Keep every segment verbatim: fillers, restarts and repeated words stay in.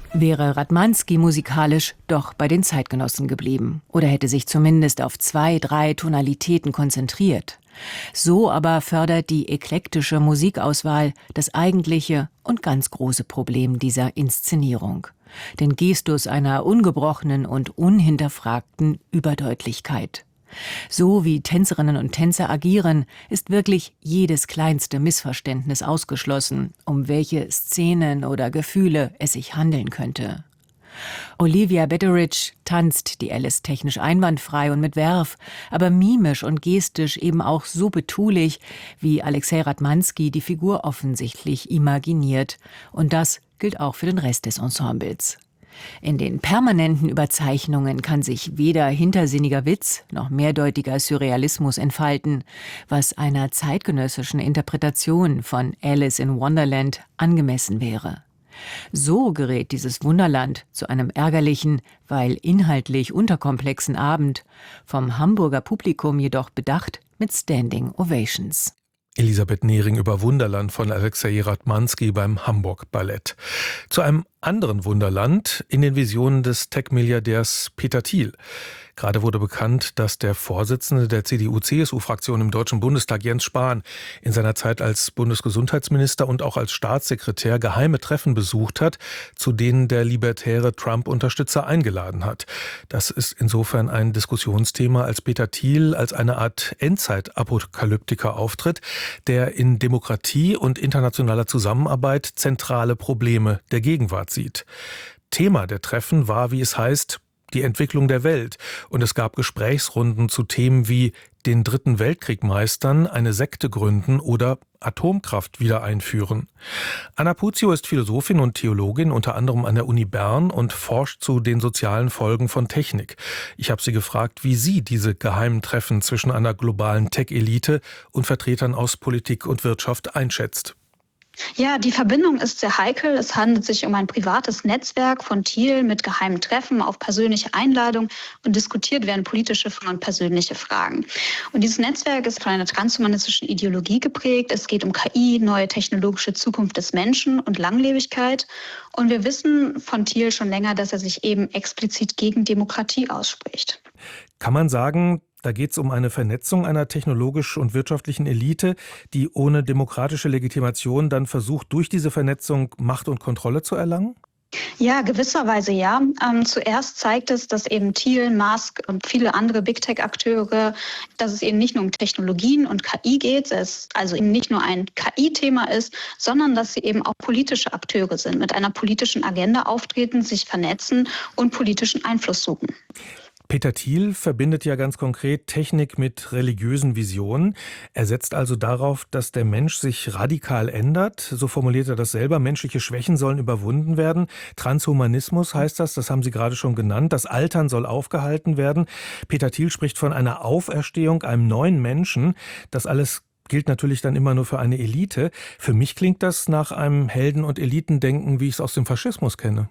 Wäre Radmanski musikalisch doch bei den Zeitgenossen geblieben oder hätte sich zumindest auf zwei, drei Tonalitäten konzentriert. So aber fördert die eklektische Musikauswahl das eigentliche und ganz große Problem dieser Inszenierung: den Gestus einer ungebrochenen und unhinterfragten Überdeutlichkeit. So wie Tänzerinnen und Tänzer agieren, ist wirklich jedes kleinste Missverständnis ausgeschlossen, um welche Szenen oder Gefühle es sich handeln könnte. Olivia Betteridge tanzt die Alice technisch einwandfrei und mit Verve, aber mimisch und gestisch eben auch so betulich, wie Alexei Radmanski die Figur offensichtlich imaginiert. Und das gilt auch für den Rest des Ensembles. In den permanenten Überzeichnungen kann sich weder hintersinniger Witz noch mehrdeutiger Surrealismus entfalten, was einer zeitgenössischen Interpretation von Alice in Wonderland angemessen wäre. So gerät dieses Wunderland zu einem ärgerlichen, weil inhaltlich unterkomplexen Abend, vom Hamburger Publikum jedoch bedacht mit Standing Ovations. Elisabeth Nehring über Wunderland von Alexei Radmanski beim Hamburg Ballett. Zu einem anderen Wunderland in den Visionen des Tech-Milliardärs Peter Thiel. Gerade wurde bekannt, dass der Vorsitzende der C D U-C S U-Fraktion im Deutschen Bundestag, Jens Spahn, in seiner Zeit als Bundesgesundheitsminister und auch als Staatssekretär geheime Treffen besucht hat, zu denen der libertäre Trump-Unterstützer eingeladen hat. Das ist insofern ein Diskussionsthema, als Peter Thiel als eine Art Endzeit-Apokalyptiker auftritt, der in Demokratie und internationaler Zusammenarbeit zentrale Probleme der Gegenwart sieht. Thema der Treffen war, wie es heißt, die Entwicklung der Welt. Und es gab Gesprächsrunden zu Themen wie den Dritten Weltkrieg meistern, eine Sekte gründen oder Atomkraft wieder einführen. Anna Puzio ist Philosophin und Theologin, unter anderem an der Uni Bern, und forscht zu den sozialen Folgen von Technik. Ich habe sie gefragt, wie sie diese geheimen Treffen zwischen einer globalen Tech-Elite und Vertretern aus Politik und Wirtschaft einschätzt. Ja, die Verbindung ist sehr heikel. Es handelt sich um ein privates Netzwerk von Thiel mit geheimen Treffen auf persönliche Einladung, und diskutiert werden politische und persönliche Fragen. Und dieses Netzwerk ist von einer transhumanistischen Ideologie geprägt. Es geht um K I, neue technologische Zukunft des Menschen und Langlebigkeit. Und wir wissen von Thiel schon länger, dass er sich eben explizit gegen Demokratie ausspricht. Kann man sagen, da geht es um eine Vernetzung einer technologisch und wirtschaftlichen Elite, die ohne demokratische Legitimation dann versucht, durch diese Vernetzung Macht und Kontrolle zu erlangen? Ja, gewisserweise ja. Ähm, zuerst zeigt es, dass eben Thiel, Musk und viele andere Big-Tech-Akteure, dass es eben nicht nur um Technologien und K I geht, es also eben nicht nur ein K I-Thema ist, sondern dass sie eben auch politische Akteure sind, mit einer politischen Agenda auftreten, sich vernetzen und politischen Einfluss suchen. Peter Thiel verbindet ja ganz konkret Technik mit religiösen Visionen. Er setzt also darauf, dass der Mensch sich radikal ändert. So formuliert er das selber. Menschliche Schwächen sollen überwunden werden. Transhumanismus heißt das, das haben Sie gerade schon genannt. Das Altern soll aufgehalten werden. Peter Thiel spricht von einer Auferstehung, einem neuen Menschen. Das alles gilt natürlich dann immer nur für eine Elite. Für mich klingt das nach einem Helden- und Elitendenken, wie ich es aus dem Faschismus kenne.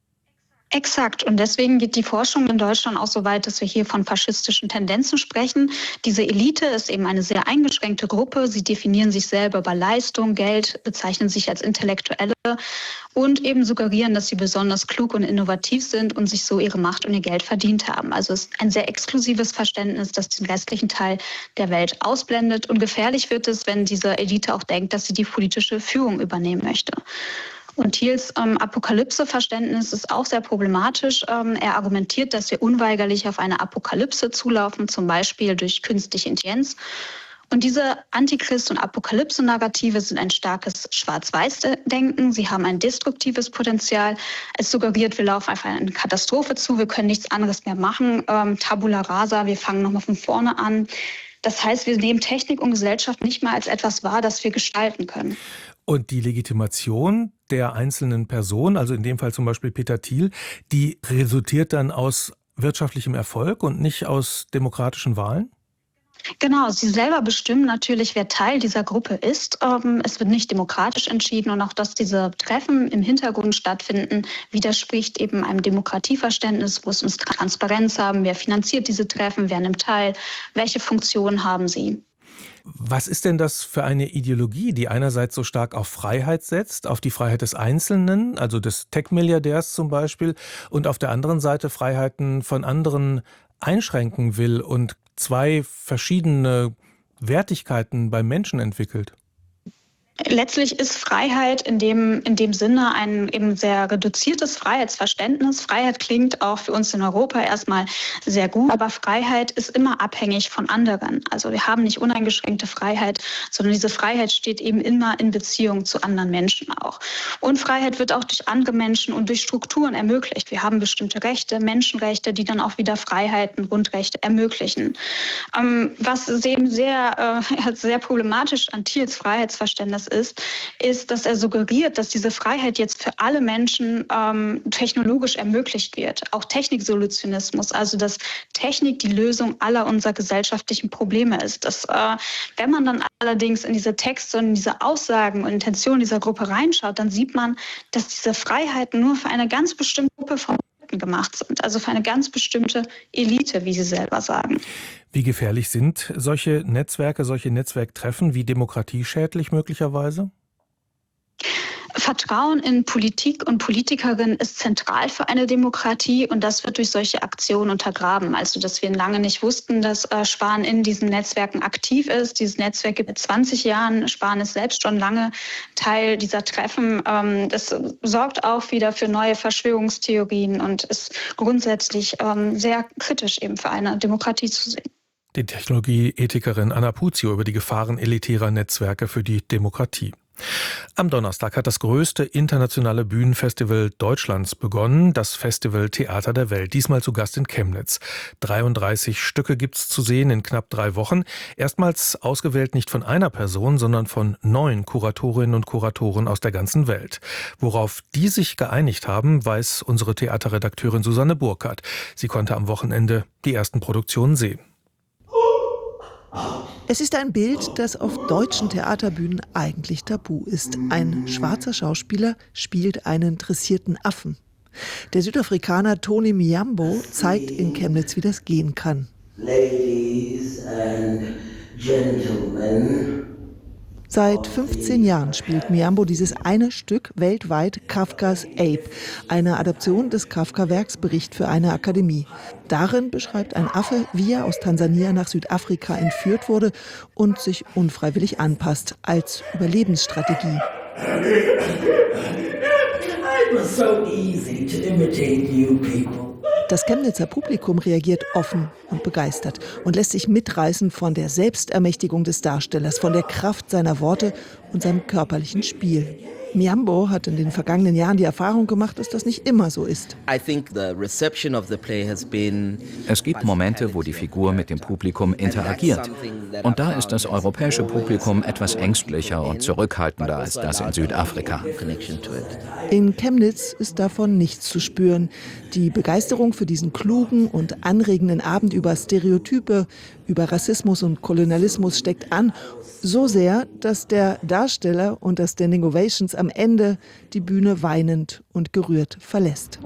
Exakt. Und deswegen geht die Forschung in Deutschland auch so weit, dass wir hier von faschistischen Tendenzen sprechen. Diese Elite ist eben eine sehr eingeschränkte Gruppe. Sie definieren sich selber über Leistung, Geld, bezeichnen sich als Intellektuelle und eben suggerieren, dass sie besonders klug und innovativ sind und sich so ihre Macht und ihr Geld verdient haben. Also es ist ein sehr exklusives Verständnis, das den restlichen Teil der Welt ausblendet. Und gefährlich wird es, wenn diese Elite auch denkt, dass sie die politische Führung übernehmen möchte. Und Thiels ähm, Apokalypse-Verständnis ist auch sehr problematisch. Ähm, er argumentiert, dass wir unweigerlich auf eine Apokalypse zulaufen, zum Beispiel durch künstliche Intelligenz. Und diese Antichrist- und Apokalypse-Narrative sind ein starkes Schwarz-Weiß-Denken. Sie haben ein destruktives Potenzial. Es suggeriert, wir laufen einfach eine Katastrophe zu, wir können nichts anderes mehr machen. Ähm, Tabula rasa, wir fangen nochmal von vorne an. Das heißt, wir nehmen Technik und Gesellschaft nicht mal als etwas wahr, das wir gestalten können. Und die Legitimation der einzelnen Person, also in dem Fall zum Beispiel Peter Thiel, die resultiert dann aus wirtschaftlichem Erfolg und nicht aus demokratischen Wahlen? Genau, sie selber bestimmen natürlich, wer Teil dieser Gruppe ist. Es wird nicht demokratisch entschieden, und auch, dass diese Treffen im Hintergrund stattfinden, widerspricht eben einem Demokratieverständnis, wo es um Transparenz haben, wer finanziert diese Treffen, wer nimmt teil, welche Funktionen haben sie. Was ist denn das für eine Ideologie, die einerseits so stark auf Freiheit setzt, auf die Freiheit des Einzelnen, also des Tech-Milliardärs zum Beispiel, und auf der anderen Seite Freiheiten von anderen einschränken will und zwei verschiedene Wertigkeiten beim Menschen entwickelt? Letztlich ist Freiheit in dem, in dem Sinne ein eben sehr reduziertes Freiheitsverständnis. Freiheit klingt auch für uns in Europa erstmal sehr gut, aber Freiheit ist immer abhängig von anderen. Also wir haben nicht uneingeschränkte Freiheit, sondern diese Freiheit steht eben immer in Beziehung zu anderen Menschen auch. Und Freiheit wird auch durch andere Menschen und durch Strukturen ermöglicht. Wir haben bestimmte Rechte, Menschenrechte, die dann auch wieder Freiheiten, Grundrechte ermöglichen. Ähm, was eben sehr, äh, sehr problematisch an Thiels Freiheitsverständnis ist, ist, dass er suggeriert, dass diese Freiheit jetzt für alle Menschen ähm, technologisch ermöglicht wird. Auch Techniksolutionismus, also dass Technik die Lösung aller unserer gesellschaftlichen Probleme ist. Dass, äh, wenn man dann allerdings in diese Texte und in diese Aussagen und Intentionen dieser Gruppe reinschaut, dann sieht man, dass diese Freiheiten nur für eine ganz bestimmte Gruppe von Leuten gemacht sind, also für eine ganz bestimmte Elite, wie sie selber sagen. Wie gefährlich sind solche Netzwerke, solche Netzwerktreffen, wie demokratieschädlich möglicherweise? Vertrauen in Politik und Politikerinnen ist zentral für eine Demokratie und das wird durch solche Aktionen untergraben. Also, dass wir lange nicht wussten, dass äh, Spahn in diesen Netzwerken aktiv ist. Dieses Netzwerk gibt es zwanzig Jahren. Spahn ist selbst schon lange Teil dieser Treffen. Ähm, das sorgt auch wieder für neue Verschwörungstheorien und ist grundsätzlich ähm, sehr kritisch eben für eine Demokratie zu sehen. Die Technologieethikerin Anna Puzio über die Gefahren elitärer Netzwerke für die Demokratie. Am Donnerstag hat das größte internationale Bühnenfestival Deutschlands begonnen, das Festival Theater der Welt, diesmal zu Gast in Chemnitz. dreiunddreißig Stücke gibt's zu sehen in knapp drei Wochen. Erstmals ausgewählt nicht von einer Person, sondern von neun Kuratorinnen und Kuratoren aus der ganzen Welt. Worauf die sich geeinigt haben, weiß unsere Theaterredakteurin Susanne Burkhardt. Sie konnte am Wochenende die ersten Produktionen sehen. Es ist ein Bild, das auf deutschen Theaterbühnen eigentlich tabu ist. Ein schwarzer Schauspieler spielt einen dressierten Affen. Der Südafrikaner Tony Miyambo zeigt in Chemnitz, wie das gehen kann. Ladies and Gentlemen. Seit fünfzehn Jahren spielt Miyambo dieses eine Stück weltweit, Kafkas Ape, eine Adaption des Kafka-Werks Bericht für eine Akademie. Darin beschreibt ein Affe, wie er aus Tansania nach Südafrika entführt wurde und sich unfreiwillig anpasst, als Überlebensstrategie. It was so easy to imitate you people. Das Chemnitzer Publikum reagiert offen und begeistert und lässt sich mitreißen von der Selbstermächtigung des Darstellers, von der Kraft seiner Worte und seinem körperlichen Spiel. Miyambo hat in den vergangenen Jahren die Erfahrung gemacht, dass das nicht immer so ist. Es gibt Momente, wo die Figur mit dem Publikum interagiert. Und da ist das europäische Publikum etwas ängstlicher und zurückhaltender als das in Südafrika. In Chemnitz ist davon nichts zu spüren. Die Begeisterung für diesen klugen und anregenden Abend über Stereotype, über Rassismus und Kolonialismus steckt an. So sehr, dass der Darsteller unter Standing Ovations am Ende die Bühne weinend und gerührt verlässt.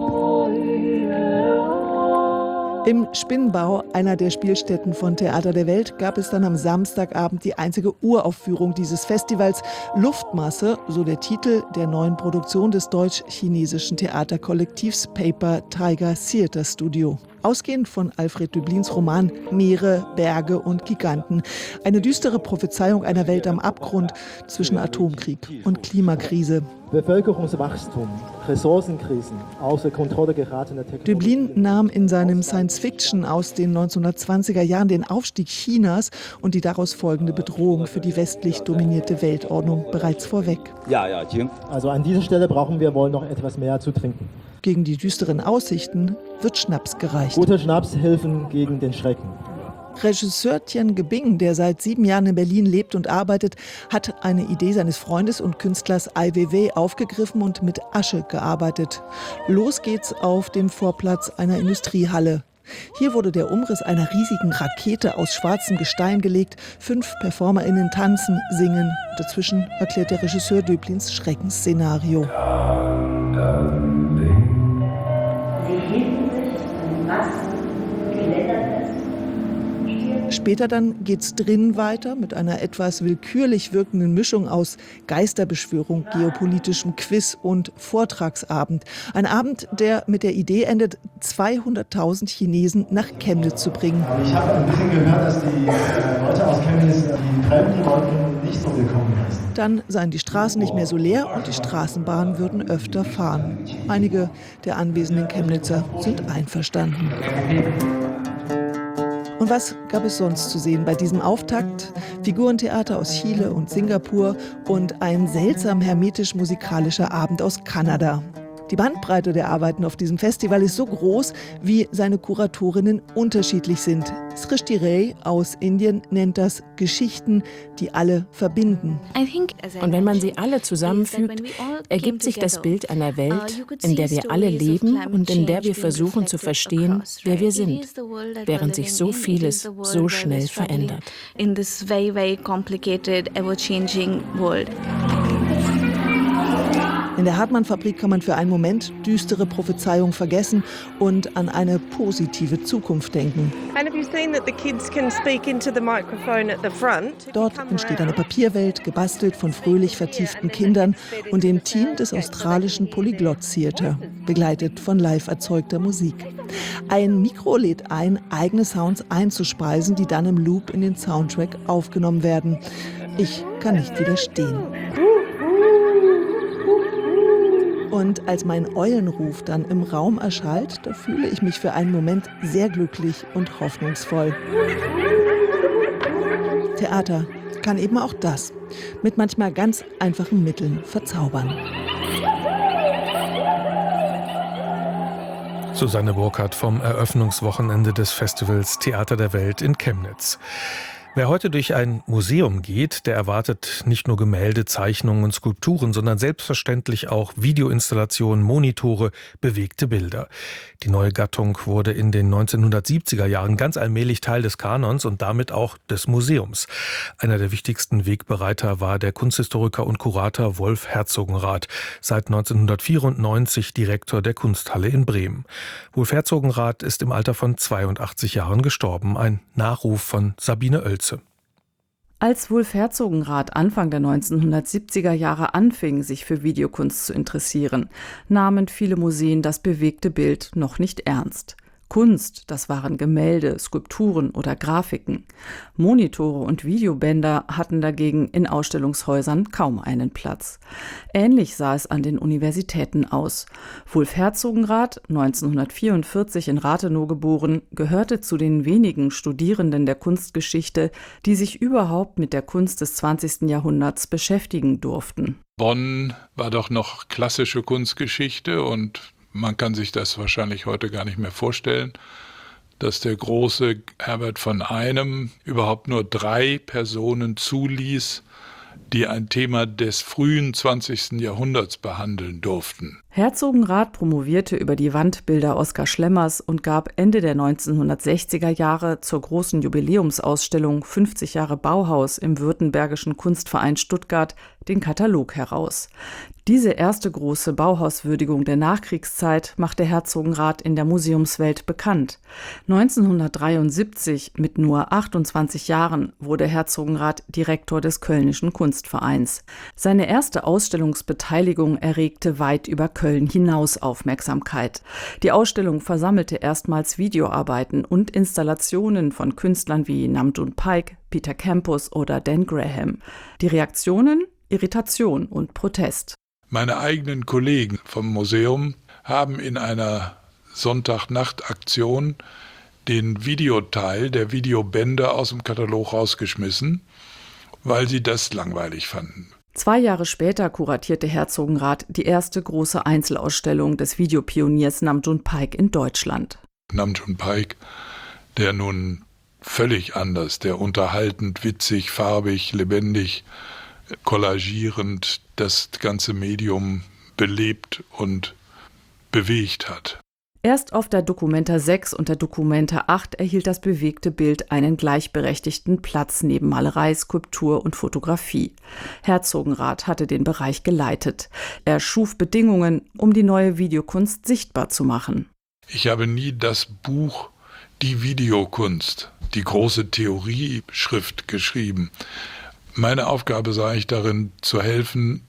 Im Spinnbau, einer der Spielstätten von Theater der Welt, gab es dann am Samstagabend die einzige Uraufführung dieses Festivals. Luftmasse, so der Titel der neuen Produktion des deutsch-chinesischen Theaterkollektivs Paper Tiger Theater Studio. Ausgehend von Alfred Döblins Roman Meere, Berge und Giganten. Eine düstere Prophezeiung einer Welt am Abgrund zwischen Atomkrieg und Klimakrise. Bevölkerungswachstum, Ressourcenkrisen, außer Kontrolle geratene Technologie. Döblin nahm in seinem Science-Fiction aus den neunzehnhundertzwanziger Jahren den Aufstieg Chinas und die daraus folgende Bedrohung für die westlich dominierte Weltordnung bereits vorweg. Ja, ja, also an dieser Stelle brauchen wir wohl noch etwas mehr zu trinken. Gegen die düsteren Aussichten wird Schnaps gereicht. Gute Schnapshilfen gegen den Schrecken. Regisseur Tien Gebing, der seit sieben Jahren in Berlin lebt und arbeitet, hat eine Idee seines Freundes und Künstlers Ai Weiwei aufgegriffen und mit Asche gearbeitet. Los geht's auf dem Vorplatz einer Industriehalle. Hier wurde der Umriss einer riesigen Rakete aus schwarzem Gestein gelegt. Fünf PerformerInnen tanzen, singen. Dazwischen erklärt der Regisseur Döblins Schreckensszenario. Sie hielten sich an den Masten, Geländer fest, stierten Später dann geht's drin weiter mit einer etwas willkürlich wirkenden Mischung aus Geisterbeschwörung, geopolitischem Quiz und Vortragsabend. Ein Abend, der mit der Idee endet, zweihunderttausend Chinesen nach Chemnitz zu bringen. Ich habe ein bisschen gehört, dass die äh, Leute aus Chemnitz die Fremden wollten nicht so willkommen heißen. Dann seien die Straßen nicht mehr so leer und die Straßenbahnen würden öfter fahren. Einige der anwesenden Chemnitzer sind einverstanden. Und was gab es sonst zu sehen bei diesem Auftakt? Figurentheater aus Chile und Singapur und ein seltsam hermetisch-musikalischer Abend aus Kanada. Die Bandbreite der Arbeiten auf diesem Festival ist so groß, wie seine Kuratorinnen unterschiedlich sind. Srishti Ray aus Indien nennt das Geschichten, die alle verbinden. Und wenn man sie alle zusammenfügt, ergibt sich das Bild einer Welt, in der wir alle leben und in der wir versuchen zu verstehen, wer wir sind, während sich so vieles so schnell verändert. In this very, very complicated, ever-changing world. In der Hartmann-Fabrik kann man für einen Moment düstere Prophezeiungen vergessen und an eine positive Zukunft denken. Dort entsteht eine Papierwelt, gebastelt von fröhlich vertieften Kindern und dem Team des australischen Polyglot Theatre, begleitet von live erzeugter Musik. Ein Mikro lädt ein, eigene Sounds einzuspeisen, die dann im Loop in den Soundtrack aufgenommen werden. Ich kann nicht widerstehen. Und als mein Eulenruf dann im Raum erschallt, da fühle ich mich für einen Moment sehr glücklich und hoffnungsvoll. Theater kann eben auch das, mit manchmal ganz einfachen Mitteln verzaubern. Susanne Burkhardt vom Eröffnungswochenende des Festivals Theater der Welt in Chemnitz. Wer heute durch ein Museum geht, der erwartet nicht nur Gemälde, Zeichnungen und Skulpturen, sondern selbstverständlich auch Videoinstallationen, Monitore, bewegte Bilder. Die neue Gattung wurde in den neunzehnhundertsiebziger Jahren ganz allmählich Teil des Kanons und damit auch des Museums. Einer der wichtigsten Wegbereiter war der Kunsthistoriker und Kurator Wolf Herzogenrath, seit neunzehnhundertvierundneunzig Direktor der Kunsthalle in Bremen. Wolf Herzogenrath ist im Alter von zweiundachtzig Jahren gestorben, ein Nachruf von Sabine Oelze. Als Wolf Herzogenrath Anfang der neunzehnhundertsiebziger Jahre anfing, sich für Videokunst zu interessieren, nahmen viele Museen das bewegte Bild noch nicht ernst. Kunst, das waren Gemälde, Skulpturen oder Grafiken. Monitore und Videobänder hatten dagegen in Ausstellungshäusern kaum einen Platz. Ähnlich sah es an den Universitäten aus. Wolf Herzogenrath, neunzehnhundertvierundvierzig in Rathenow geboren, gehörte zu den wenigen Studierenden der Kunstgeschichte, die sich überhaupt mit der Kunst des zwanzigsten Jahrhunderts beschäftigen durften. Bonn war doch noch klassische Kunstgeschichte und man kann sich das wahrscheinlich heute gar nicht mehr vorstellen, dass der große Herbert von Einem überhaupt nur drei Personen zuließ, die ein Thema des frühen zwanzigsten Jahrhunderts behandeln durften. Herzogenrath promovierte über die Wandbilder Oskar Schlemmers und gab Ende der neunzehnhundertsechziger Jahre zur großen Jubiläumsausstellung fünfzig Jahre Bauhaus im Württembergischen Kunstverein Stuttgart den Katalog heraus. Diese erste große Bauhauswürdigung der Nachkriegszeit machte Herzogenrath in der Museumswelt bekannt. neunzehnhundertdreiundsiebzig, mit nur achtundzwanzig Jahren, wurde Herzogenrath Direktor des Kölnischen Kunstvereins. Seine erste Ausstellungsbeteiligung erregte weit über Köln hinaus Aufmerksamkeit. Die Ausstellung versammelte erstmals Videoarbeiten und Installationen von Künstlern wie Namjoon Paik, Peter Campus oder Dan Graham. Die Reaktionen? Irritation und Protest. Meine eigenen Kollegen vom Museum haben in einer Sonntagnacht-Aktion den Videoteil der Videobänder aus dem Katalog rausgeschmissen, weil sie das langweilig fanden. Zwei Jahre später kuratierte Herzogenrath die erste große Einzelausstellung des Videopioniers Namjoon Paik in Deutschland. Namjoon Paik, der nun völlig anders, der unterhaltend, witzig, farbig, lebendig, kollagierend das ganze Medium belebt und bewegt hat. Erst auf der Documenta sechs und der Documenta acht erhielt das bewegte Bild einen gleichberechtigten Platz neben Malerei, Skulptur und Fotografie. Herzogenrath hatte den Bereich geleitet. Er schuf Bedingungen, um die neue Videokunst sichtbar zu machen. Ich habe nie das Buch Die Videokunst die große Theorieschrift geschrieben. Meine Aufgabe sah ich darin, zu helfen,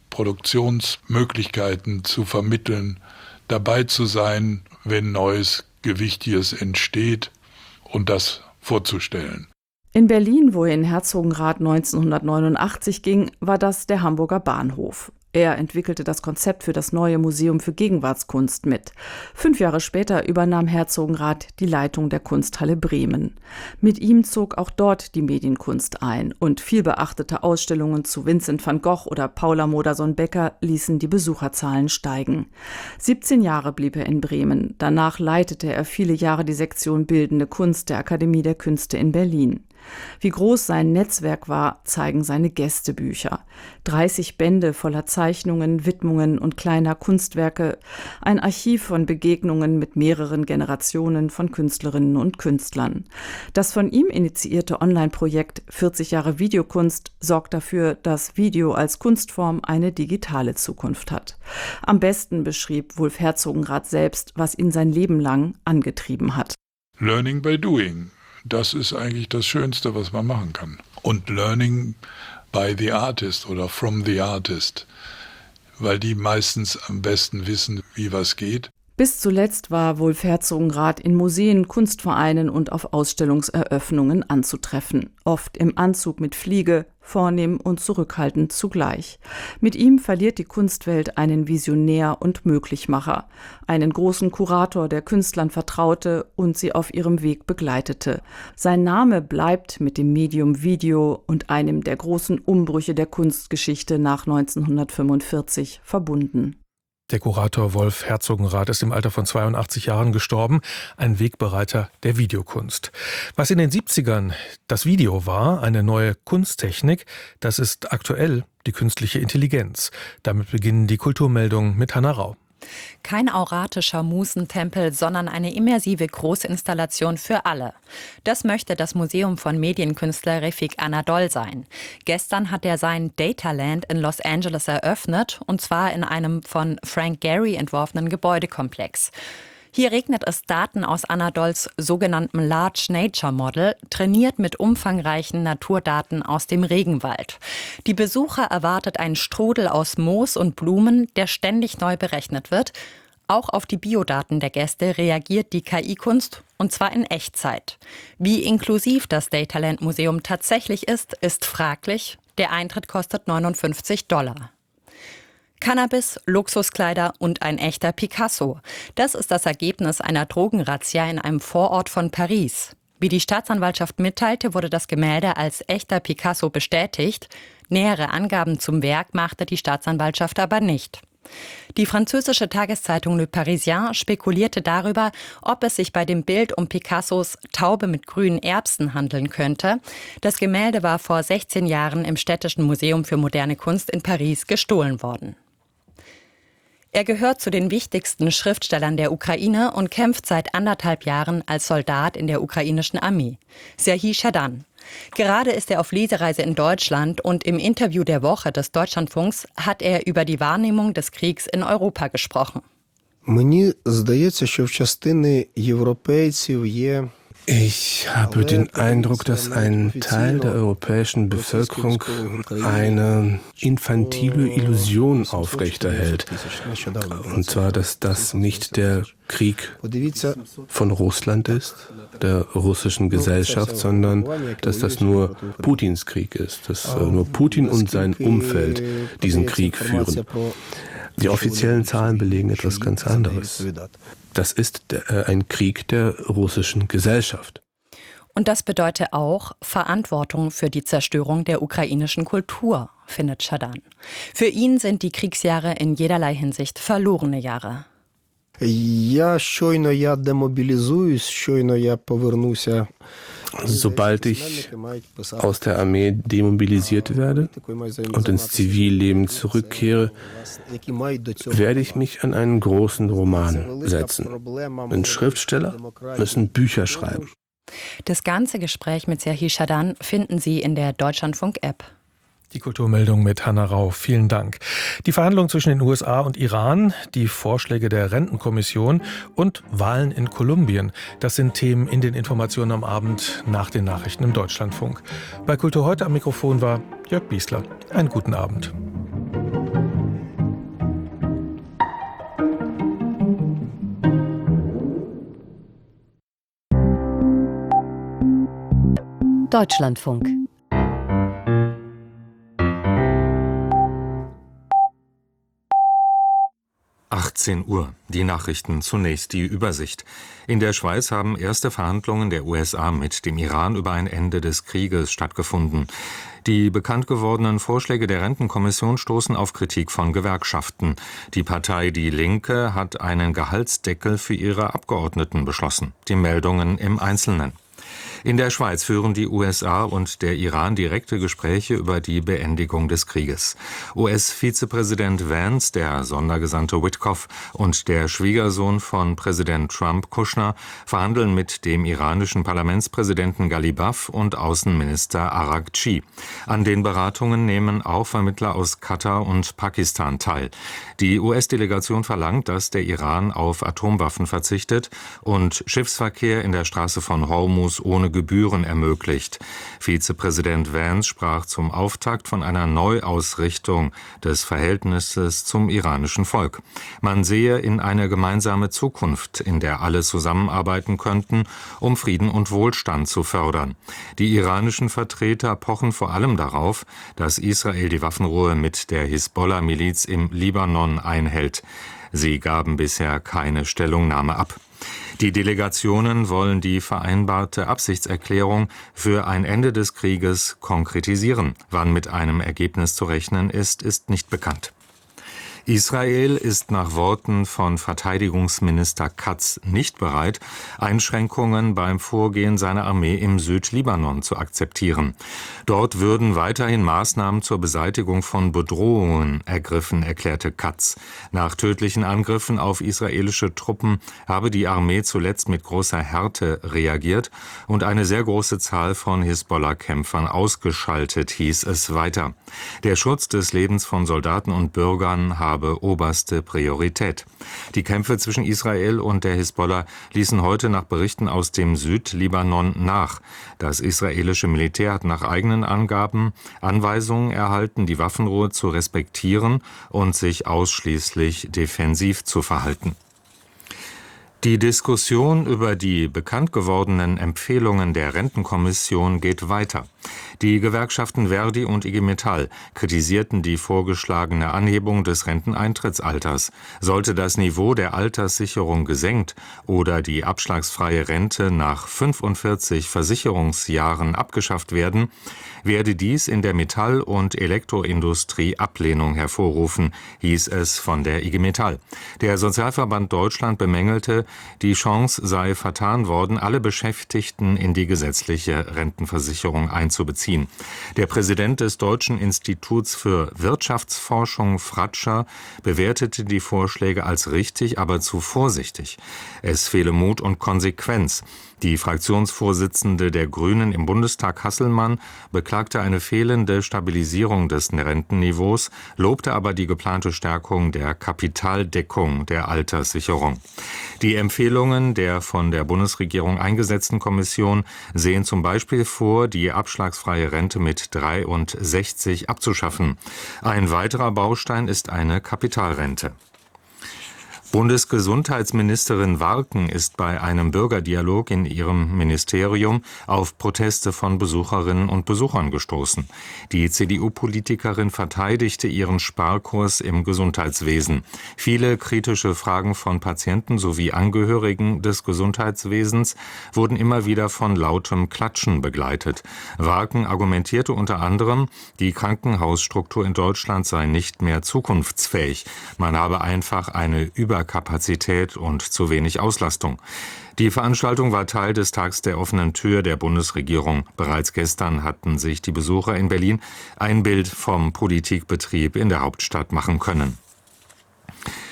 Produktionsmöglichkeiten zu vermitteln, dabei zu sein, wenn Neues, Gewichtiges entsteht und das vorzustellen. In Berlin, wo er in Herzogenrath neunzehnhundertneunundachtzig ging, war das der Hamburger Bahnhof. Er entwickelte das Konzept für das neue Museum für Gegenwartskunst mit. Fünf Jahre später übernahm Herzogenrath die Leitung der Kunsthalle Bremen. Mit ihm zog auch dort die Medienkunst ein und vielbeachtete Ausstellungen zu Vincent van Gogh oder Paula Modersohn-Becker ließen die Besucherzahlen steigen. siebzehn Jahre blieb er in Bremen. Danach leitete er viele Jahre die Sektion Bildende Kunst der Akademie der Künste in Berlin. Wie groß sein Netzwerk war, zeigen seine Gästebücher. dreißig Bände voller Zeichnungen, Widmungen und kleiner Kunstwerke, ein Archiv von Begegnungen mit mehreren Generationen von Künstlerinnen und Künstlern. Das von ihm initiierte Online-Projekt vierzig Jahre Videokunst sorgt dafür, dass Video als Kunstform eine digitale Zukunft hat. Am besten beschrieb Wulf Herzogenrath selbst, was ihn sein Leben lang angetrieben hat. Learning by doing. Das ist eigentlich das Schönste, was man machen kann. Und learning by the artist oder from the artist, weil die meistens am besten wissen, wie was geht. Bis zuletzt war Wulf Herzogenrath in Museen, Kunstvereinen und auf Ausstellungseröffnungen anzutreffen. Oft im Anzug mit Fliege, vornehm und zurückhaltend zugleich. Mit ihm verliert die Kunstwelt einen Visionär und Möglichmacher, einen großen Kurator, der Künstlern vertraute und sie auf ihrem Weg begleitete. Sein Name bleibt mit dem Medium Video und einem der großen Umbrüche der Kunstgeschichte nach neunzehnhundertfünfundvierzig verbunden. Der Kurator Wulf Herzogenrath ist im Alter von zweiundachtzig Jahren gestorben, ein Wegbereiter der Videokunst. Was in den siebzigern das Video war, eine neue Kunsttechnik, das ist aktuell die künstliche Intelligenz. Damit beginnen die Kulturmeldungen mit Hanna Rau. Kein auratischer Musentempel, sondern eine immersive Großinstallation für alle. Das möchte das Museum von Medienkünstler Refik Anadol sein. Gestern hat er sein Dataland in Los Angeles eröffnet, und zwar in einem von Frank Gehry entworfenen Gebäudekomplex. Hier regnet es Daten aus Anadols sogenanntem Large Nature Model, trainiert mit umfangreichen Naturdaten aus dem Regenwald. Die Besucher erwartet ein Strudel aus Moos und Blumen, der ständig neu berechnet wird. Auch auf die Biodaten der Gäste reagiert die K I-Kunst, und zwar in Echtzeit. Wie inklusiv das Dataland Museum tatsächlich ist, ist fraglich. Der Eintritt kostet neunundfünfzig Dollar. Cannabis, Luxuskleider und ein echter Picasso. Das ist das Ergebnis einer Drogenrazzia in einem Vorort von Paris. Wie die Staatsanwaltschaft mitteilte, wurde das Gemälde als echter Picasso bestätigt. Nähere Angaben zum Werk machte die Staatsanwaltschaft aber nicht. Die französische Tageszeitung Le Parisien spekulierte darüber, ob es sich bei dem Bild um Picassos Taube mit grünen Erbsen handeln könnte. Das Gemälde war vor sechzehn Jahren im Städtischen Museum für moderne Kunst in Paris gestohlen worden. Er gehört zu den wichtigsten Schriftstellern der Ukraine und kämpft seit anderthalb Jahren als Soldat in der ukrainischen Armee. Serhij Schadan. Gerade ist er auf Lesereise in Deutschland und im Interview der Woche des Deutschlandfunks hat er über die Wahrnehmung des Kriegs in Europa gesprochen. Ich habe den Eindruck, dass ein Teil der europäischen Bevölkerung eine infantile Illusion aufrechterhält. Und zwar, dass das nicht der Krieg von Russland ist, der russischen Gesellschaft, sondern dass das nur Putins Krieg ist, dass nur Putin und sein Umfeld diesen Krieg führen. Die offiziellen Zahlen belegen etwas ganz anderes. Das ist der, ein Krieg der russischen Gesellschaft. Und das bedeutet auch Verantwortung für die Zerstörung der ukrainischen Kultur, findet Schadan. Für ihn sind die Kriegsjahre in jederlei Hinsicht verlorene Jahre. Sobald ich aus der Armee demobilisiert werde und ins Zivilleben zurückkehre, werde ich mich an einen großen Roman setzen. Denn Schriftsteller müssen Bücher schreiben. Das ganze Gespräch mit Serhij Schadan finden Sie in der Deutschlandfunk-App. Die Kulturmeldung mit Hanna Rau. Vielen Dank. Die Verhandlungen zwischen den U S A und Iran, die Vorschläge der Rentenkommission und Wahlen in Kolumbien. Das sind Themen in den Informationen am Abend nach den Nachrichten im Deutschlandfunk. Bei Kultur heute am Mikrofon war Jörg Biesler. Einen guten Abend. Deutschlandfunk. achtzehn Uhr. Die Nachrichten zunächst die Übersicht. In der Schweiz haben erste Verhandlungen der U S A mit dem Iran über ein Ende des Krieges stattgefunden. Die bekannt gewordenen Vorschläge der Rentenkommission stoßen auf Kritik von Gewerkschaften. Die Partei Die Linke hat einen Gehaltsdeckel für ihre Abgeordneten beschlossen. Die Meldungen im Einzelnen. In der Schweiz führen die U S A und der Iran direkte Gespräche über die Beendigung des Krieges. U S-Vizepräsident Vance, der Sondergesandte Witkoff und der Schwiegersohn von Präsident Trump, Kushner, verhandeln mit dem iranischen Parlamentspräsidenten Ghalibaf und Außenminister Araghchi. An den Beratungen nehmen auch Vermittler aus Katar und Pakistan teil. Die U S-Delegation verlangt, dass der Iran auf Atomwaffen verzichtet und Schiffsverkehr in der Straße von Hormuz ohne Gebühren ermöglicht. Vizepräsident Vance sprach zum Auftakt von einer Neuausrichtung des Verhältnisses zum iranischen Volk. Man sehe in eine gemeinsame Zukunft, in der alle zusammenarbeiten könnten, um Frieden und Wohlstand zu fördern. Die iranischen Vertreter pochen vor allem darauf, dass Israel die Waffenruhe mit der Hisbollah-Miliz im Libanon einhält. Sie gaben bisher keine Stellungnahme ab. Die Delegationen wollen die vereinbarte Absichtserklärung für ein Ende des Krieges konkretisieren. Wann mit einem Ergebnis zu rechnen ist, ist nicht bekannt. Israel ist nach Worten von Verteidigungsminister Katz nicht bereit, Einschränkungen beim Vorgehen seiner Armee im Südlibanon zu akzeptieren. Dort würden weiterhin Maßnahmen zur Beseitigung von Bedrohungen ergriffen, erklärte Katz. Nach tödlichen Angriffen auf israelische Truppen habe die Armee zuletzt mit großer Härte reagiert und eine sehr große Zahl von Hisbollah-Kämpfern ausgeschaltet, hieß es weiter. Der Schutz des Lebens von Soldaten und Bürgern habe habe oberste Priorität. Die Kämpfe zwischen Israel und der Hisbollah ließen heute nach Berichten aus dem Südlibanon nach. Das israelische Militär hat nach eigenen Angaben Anweisungen erhalten, die Waffenruhe zu respektieren und sich ausschließlich defensiv zu verhalten. Die Diskussion über die bekannt gewordenen Empfehlungen der Rentenkommission geht weiter. Die Gewerkschaften Verdi und I G Metall kritisierten die vorgeschlagene Anhebung des Renteneintrittsalters. Sollte das Niveau der Alterssicherung gesenkt oder die abschlagsfreie Rente nach fünfundvierzig Versicherungsjahren abgeschafft werden, werde dies in der Metall- und Elektroindustrie Ablehnung hervorrufen, hieß es von der I G Metall. Der Sozialverband Deutschland bemängelte, die Chance sei vertan worden, alle Beschäftigten in die gesetzliche Rentenversicherung einzubeziehen. Der Präsident des Deutschen Instituts für Wirtschaftsforschung, Fratscher, bewertete die Vorschläge als richtig, aber zu vorsichtig. Es fehle Mut und Konsequenz. Die Fraktionsvorsitzende der Grünen im Bundestag, Hasselmann, beklagte eine fehlende Stabilisierung des Rentenniveaus, lobte aber die geplante Stärkung der Kapitaldeckung der Alterssicherung. Die Empfehlungen der von der Bundesregierung eingesetzten Kommission sehen zum Beispiel vor, die abschlagsfreie Rente mit dreiundsechzig abzuschaffen. Ein weiterer Baustein ist eine Kapitalrente. Bundesgesundheitsministerin Warken ist bei einem Bürgerdialog in ihrem Ministerium auf Proteste von Besucherinnen und Besuchern gestoßen. Die C D U-Politikerin verteidigte ihren Sparkurs im Gesundheitswesen. Viele kritische Fragen von Patienten sowie Angehörigen des Gesundheitswesens wurden immer wieder von lautem Klatschen begleitet. Warken argumentierte unter anderem, die Krankenhausstruktur in Deutschland sei nicht mehr zukunftsfähig. Man habe einfach eine Über Kapazität und zu wenig Auslastung. Die Veranstaltung war Teil des Tags der offenen Tür der Bundesregierung. Bereits gestern hatten sich die Besucher in Berlin ein Bild vom Politikbetrieb in der Hauptstadt machen können.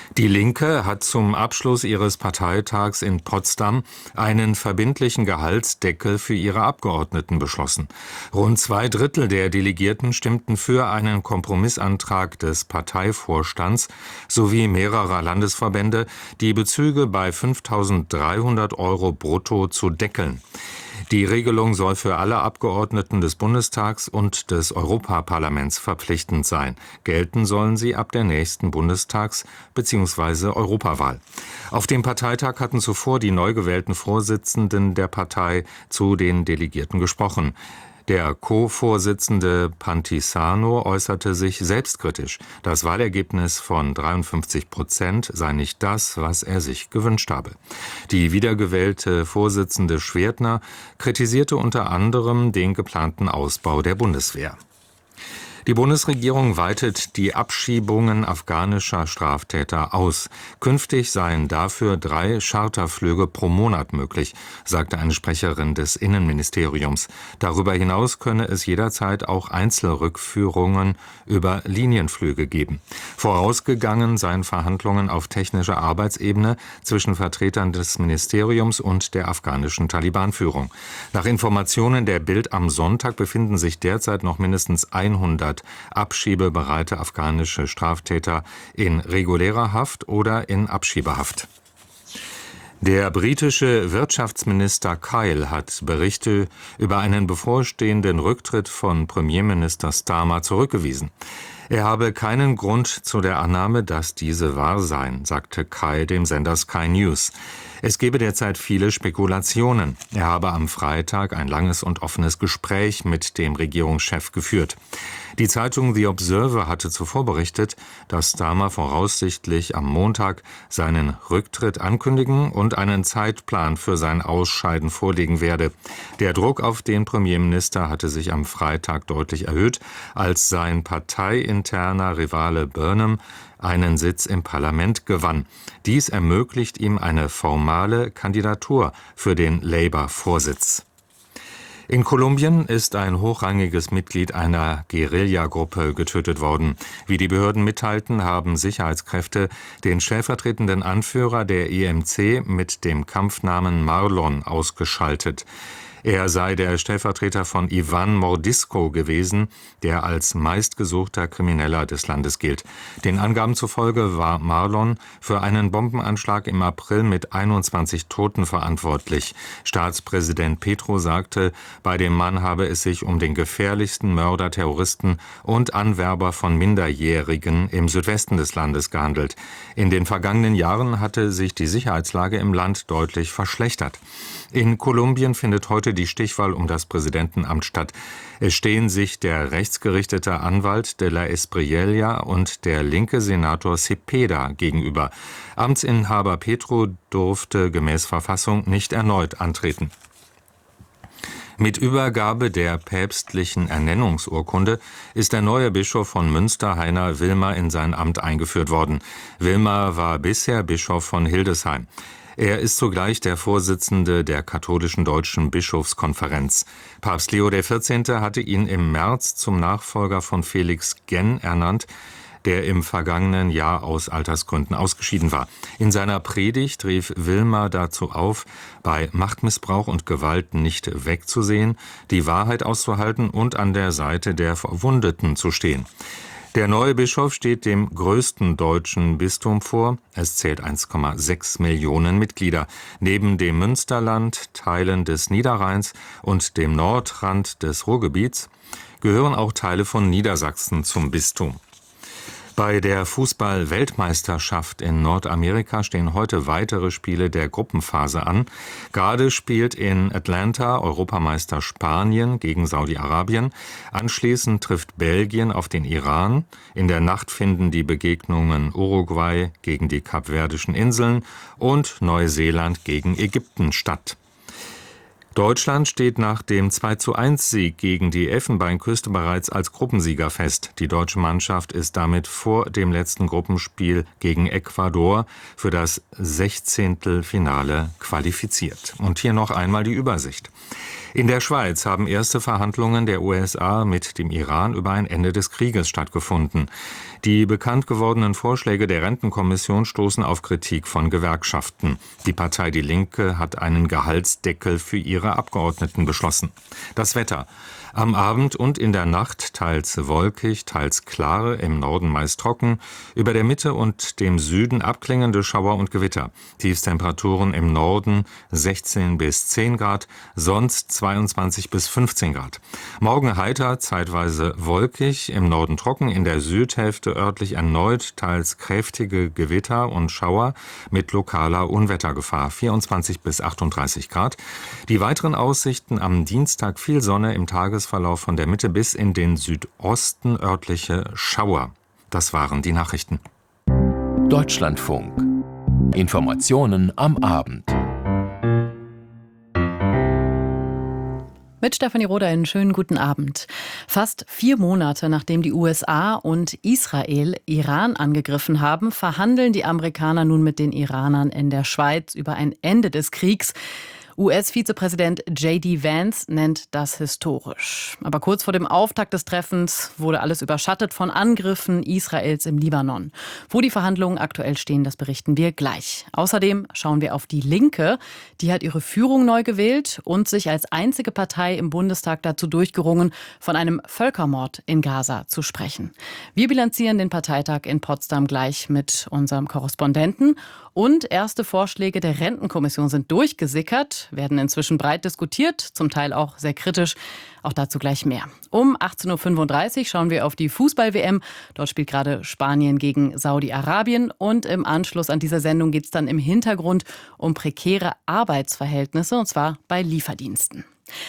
Die Linke hat zum Abschluss ihres Parteitags in Potsdam einen verbindlichen Gehaltsdeckel für ihre Abgeordneten beschlossen. Rund zwei Drittel der Delegierten stimmten für einen Kompromissantrag des Parteivorstands sowie mehrerer Landesverbände, die Bezüge bei fünftausenddreihundert Euro brutto zu deckeln. Die Regelung soll für alle Abgeordneten des Bundestags und des Europaparlaments verpflichtend sein. Gelten sollen sie ab der nächsten Bundestags- bzw. Europawahl. Auf dem Parteitag hatten zuvor die neu gewählten Vorsitzenden der Partei zu den Delegierten gesprochen. Der Co-Vorsitzende Pantisano äußerte sich selbstkritisch. Das Wahlergebnis von dreiundfünfzig Prozent sei nicht das, was er sich gewünscht habe. Die wiedergewählte Vorsitzende Schwertner kritisierte unter anderem den geplanten Ausbau der Bundeswehr. Die Bundesregierung weitet die Abschiebungen afghanischer Straftäter aus. Künftig seien dafür drei Charterflüge pro Monat möglich, sagte eine Sprecherin des Innenministeriums. Darüber hinaus könne es jederzeit auch Einzelrückführungen über Linienflüge geben. Vorausgegangen seien Verhandlungen auf technischer Arbeitsebene zwischen Vertretern des Ministeriums und der afghanischen Taliban-Führung. Nach Informationen der Bild am Sonntag befinden sich derzeit noch mindestens hundert abschiebebereite afghanische Straftäter in regulärer Haft oder in Abschiebehaft. Der britische Wirtschaftsminister Kyle hat Berichte über einen bevorstehenden Rücktritt von Premierminister Starmer zurückgewiesen. Er habe keinen Grund zu der Annahme, dass diese wahr seien, sagte Kyle dem Sender Sky News. Es gebe derzeit viele Spekulationen. Er habe am Freitag ein langes und offenes Gespräch mit dem Regierungschef geführt. Die Zeitung The Observer hatte zuvor berichtet, dass Starmer voraussichtlich am Montag seinen Rücktritt ankündigen und einen Zeitplan für sein Ausscheiden vorlegen werde. Der Druck auf den Premierminister hatte sich am Freitag deutlich erhöht, als sein parteiinterner Rivale Burnham einen Sitz im Parlament gewann. Dies ermöglicht ihm eine formale Kandidatur für den Labour-Vorsitz. In Kolumbien ist ein hochrangiges Mitglied einer Guerillagruppe getötet worden. Wie die Behörden mitteilten, haben Sicherheitskräfte den stellvertretenden Anführer der E M C mit dem Kampfnamen Marlon ausgeschaltet. Er sei der Stellvertreter von Ivan Mordisco gewesen, der als meistgesuchter Krimineller des Landes gilt. Den Angaben zufolge war Marlon für einen Bombenanschlag im April mit einundzwanzig Toten verantwortlich. Staatspräsident Petro sagte, bei dem Mann habe es sich um den gefährlichsten Mörder, Terroristen und Anwerber von Minderjährigen im Südwesten des Landes gehandelt. In den vergangenen Jahren hatte sich die Sicherheitslage im Land deutlich verschlechtert. In Kolumbien findet heute die Stichwahl um das Präsidentenamt statt. Es stehen sich der rechtsgerichtete Anwalt de la Espriella und der linke Senator Cepeda gegenüber. Amtsinhaber Petro durfte gemäß Verfassung nicht erneut antreten. Mit Übergabe der päpstlichen Ernennungsurkunde ist der neue Bischof von Münster, Heiner Wilmer, in sein Amt eingeführt worden. Wilmer war bisher Bischof von Hildesheim. Er ist zugleich der Vorsitzende der katholischen Deutschen Bischofskonferenz. Papst Leo der vierzehnte hatte ihn im März zum Nachfolger von Felix Genn ernannt, der im vergangenen Jahr aus Altersgründen ausgeschieden war. In seiner Predigt rief Wilmer dazu auf, bei Machtmissbrauch und Gewalt nicht wegzusehen, die Wahrheit auszuhalten und an der Seite der Verwundeten zu stehen. Der neue Bischof steht dem größten deutschen Bistum vor. Es zählt eins Komma sechs Millionen Mitglieder. Neben dem Münsterland, Teilen des Niederrheins und dem Nordrand des Ruhrgebiets gehören auch Teile von Niedersachsen zum Bistum. Bei der Fußball-Weltmeisterschaft in Nordamerika stehen heute weitere Spiele der Gruppenphase an. Gerade spielt in Atlanta Europameister Spanien gegen Saudi-Arabien. Anschließend trifft Belgien auf den Iran. In der Nacht finden die Begegnungen Uruguay gegen die Kapverdischen Inseln und Neuseeland gegen Ägypten statt. Deutschland steht nach dem zwei zu eins Sieg gegen die Elfenbeinküste bereits als Gruppensieger fest. Die deutsche Mannschaft ist damit vor dem letzten Gruppenspiel gegen Ecuador für das Sechzehntelfinale qualifiziert. Und hier noch einmal die Übersicht. In der Schweiz haben erste Verhandlungen der U S A mit dem Iran über ein Ende des Krieges stattgefunden. Die bekannt gewordenen Vorschläge der Rentenkommission stoßen auf Kritik von Gewerkschaften. Die Partei Die Linke hat einen Gehaltsdeckel für ihre Abgeordneten beschlossen. Das Wetter. Am Abend und in der Nacht teils wolkig, teils klare, im Norden meist trocken, über der Mitte und dem Süden abklingende Schauer und Gewitter. Tiefstemperaturen im Norden sechzehn bis zehn Grad, sonst zweiundzwanzig bis fünfzehn Grad. Morgen heiter, zeitweise wolkig, im Norden trocken, in der Südhälfte örtlich erneut teils kräftige Gewitter und Schauer mit lokaler Unwettergefahr, vierundzwanzig bis achtunddreißig Grad. Die weiteren Aussichten am Dienstag viel Sonne, im Tagesverlauf von der Mitte bis in den Südosten örtliche Schauer. Das waren die Nachrichten. Deutschlandfunk. Informationen am Abend. Mit Stefanie Roder einen schönen guten Abend. Fast vier Monate nachdem die U S A und Israel Iran angegriffen haben, verhandeln die Amerikaner nun mit den Iranern in der Schweiz über ein Ende des Kriegs. U S-Vizepräsident J D Vance nennt das historisch. Aber kurz vor dem Auftakt des Treffens wurde alles überschattet von Angriffen Israels im Libanon. Wo die Verhandlungen aktuell stehen, das berichten wir gleich. Außerdem schauen wir auf die Linke. Die hat ihre Führung neu gewählt und sich als einzige Partei im Bundestag dazu durchgerungen, von einem Völkermord in Gaza zu sprechen. Wir bilanzieren den Parteitag in Potsdam gleich mit unserem Korrespondenten. Und erste Vorschläge der Rentenkommission sind durchgesickert, werden inzwischen breit diskutiert, zum Teil auch sehr kritisch. Auch dazu gleich mehr. Um achtzehn Uhr fünfunddreißig schauen wir auf die Fußball-W M. Dort spielt gerade Spanien gegen Saudi-Arabien. Und im Anschluss an diese Sendung geht es dann im Hintergrund um prekäre Arbeitsverhältnisse, und zwar bei Lieferdiensten.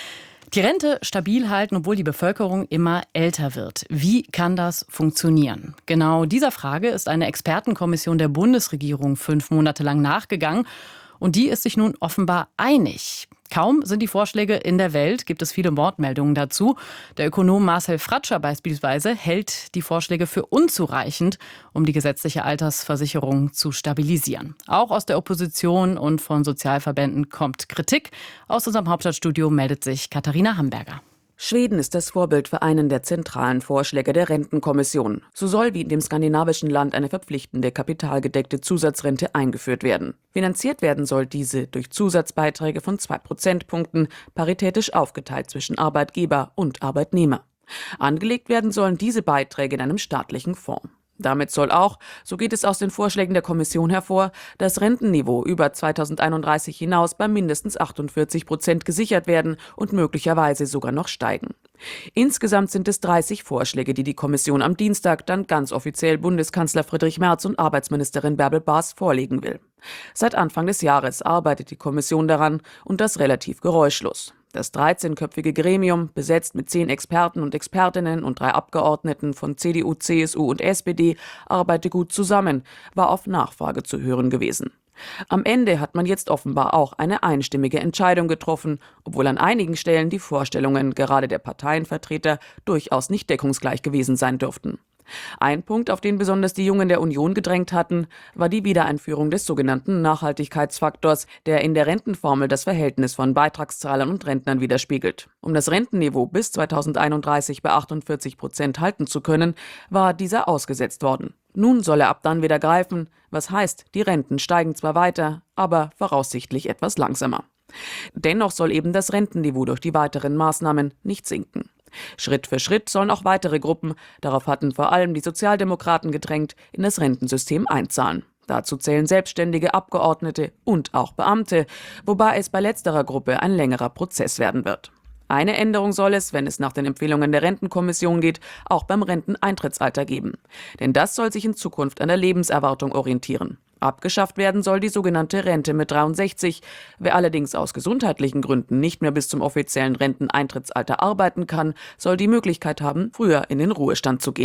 Die Rente stabil halten, obwohl die Bevölkerung immer älter wird. Wie kann das funktionieren? Genau dieser Frage ist eine Expertenkommission der Bundesregierung fünf Monate lang nachgegangen. Und die ist sich nun offenbar einig. Kaum sind die Vorschläge in der Welt, gibt es viele Wortmeldungen dazu. Der Ökonom Marcel Fratscher beispielsweise hält die Vorschläge für unzureichend, um die gesetzliche Altersversicherung zu stabilisieren. Auch aus der Opposition und von Sozialverbänden kommt Kritik. Aus unserem Hauptstadtstudio meldet sich Katharina Hamberger. Schweden ist das Vorbild für einen der zentralen Vorschläge der Rentenkommission. So soll wie in dem skandinavischen Land eine verpflichtende kapitalgedeckte Zusatzrente eingeführt werden. Finanziert werden soll diese durch Zusatzbeiträge von zwei Prozentpunkten, paritätisch aufgeteilt zwischen Arbeitgeber und Arbeitnehmer. Angelegt werden sollen diese Beiträge in einem staatlichen Fonds. Damit soll auch, so geht es aus den Vorschlägen der Kommission hervor, das Rentenniveau über zweitausendeinunddreißig hinaus bei mindestens achtundvierzig Prozent gesichert werden und möglicherweise sogar noch steigen. Insgesamt sind es dreißig Vorschläge, die die Kommission am Dienstag dann ganz offiziell Bundeskanzler Friedrich Merz und Arbeitsministerin Bärbel Baas vorlegen will. Seit Anfang des Jahres arbeitet die Kommission daran und das relativ geräuschlos. Das dreizehnköpfige Gremium, besetzt mit zehn Experten und Expertinnen und drei Abgeordneten von C D U, C S U und S P D, arbeite gut zusammen, war auf Nachfrage zu hören gewesen. Am Ende hat man jetzt offenbar auch eine einstimmige Entscheidung getroffen, obwohl an einigen Stellen die Vorstellungen gerade der Parteienvertreter durchaus nicht deckungsgleich gewesen sein dürften. Ein Punkt, auf den besonders die Jungen der Union gedrängt hatten, war die Wiedereinführung des sogenannten Nachhaltigkeitsfaktors, der in der Rentenformel das Verhältnis von Beitragszahlern und Rentnern widerspiegelt. Um das Rentenniveau bis zweitausendeinunddreißig bei achtundvierzig Prozent halten zu können, war dieser ausgesetzt worden. Nun soll er ab dann wieder greifen, was heißt, die Renten steigen zwar weiter, aber voraussichtlich etwas langsamer. Dennoch soll eben das Rentenniveau durch die weiteren Maßnahmen nicht sinken. Schritt für Schritt sollen auch weitere Gruppen, darauf hatten vor allem die Sozialdemokraten gedrängt, in das Rentensystem einzahlen. Dazu zählen Selbstständige, Abgeordnete und auch Beamte, wobei es bei letzterer Gruppe ein längerer Prozess werden wird. Eine Änderung soll es, wenn es nach den Empfehlungen der Rentenkommission geht, auch beim Renteneintrittsalter geben. Denn das soll sich in Zukunft an der Lebenserwartung orientieren. Abgeschafft werden soll die sogenannte Rente mit dreiundsechzig. Wer allerdings aus gesundheitlichen Gründen nicht mehr bis zum offiziellen Renteneintrittsalter arbeiten kann, soll die Möglichkeit haben, früher in den Ruhestand zu gehen.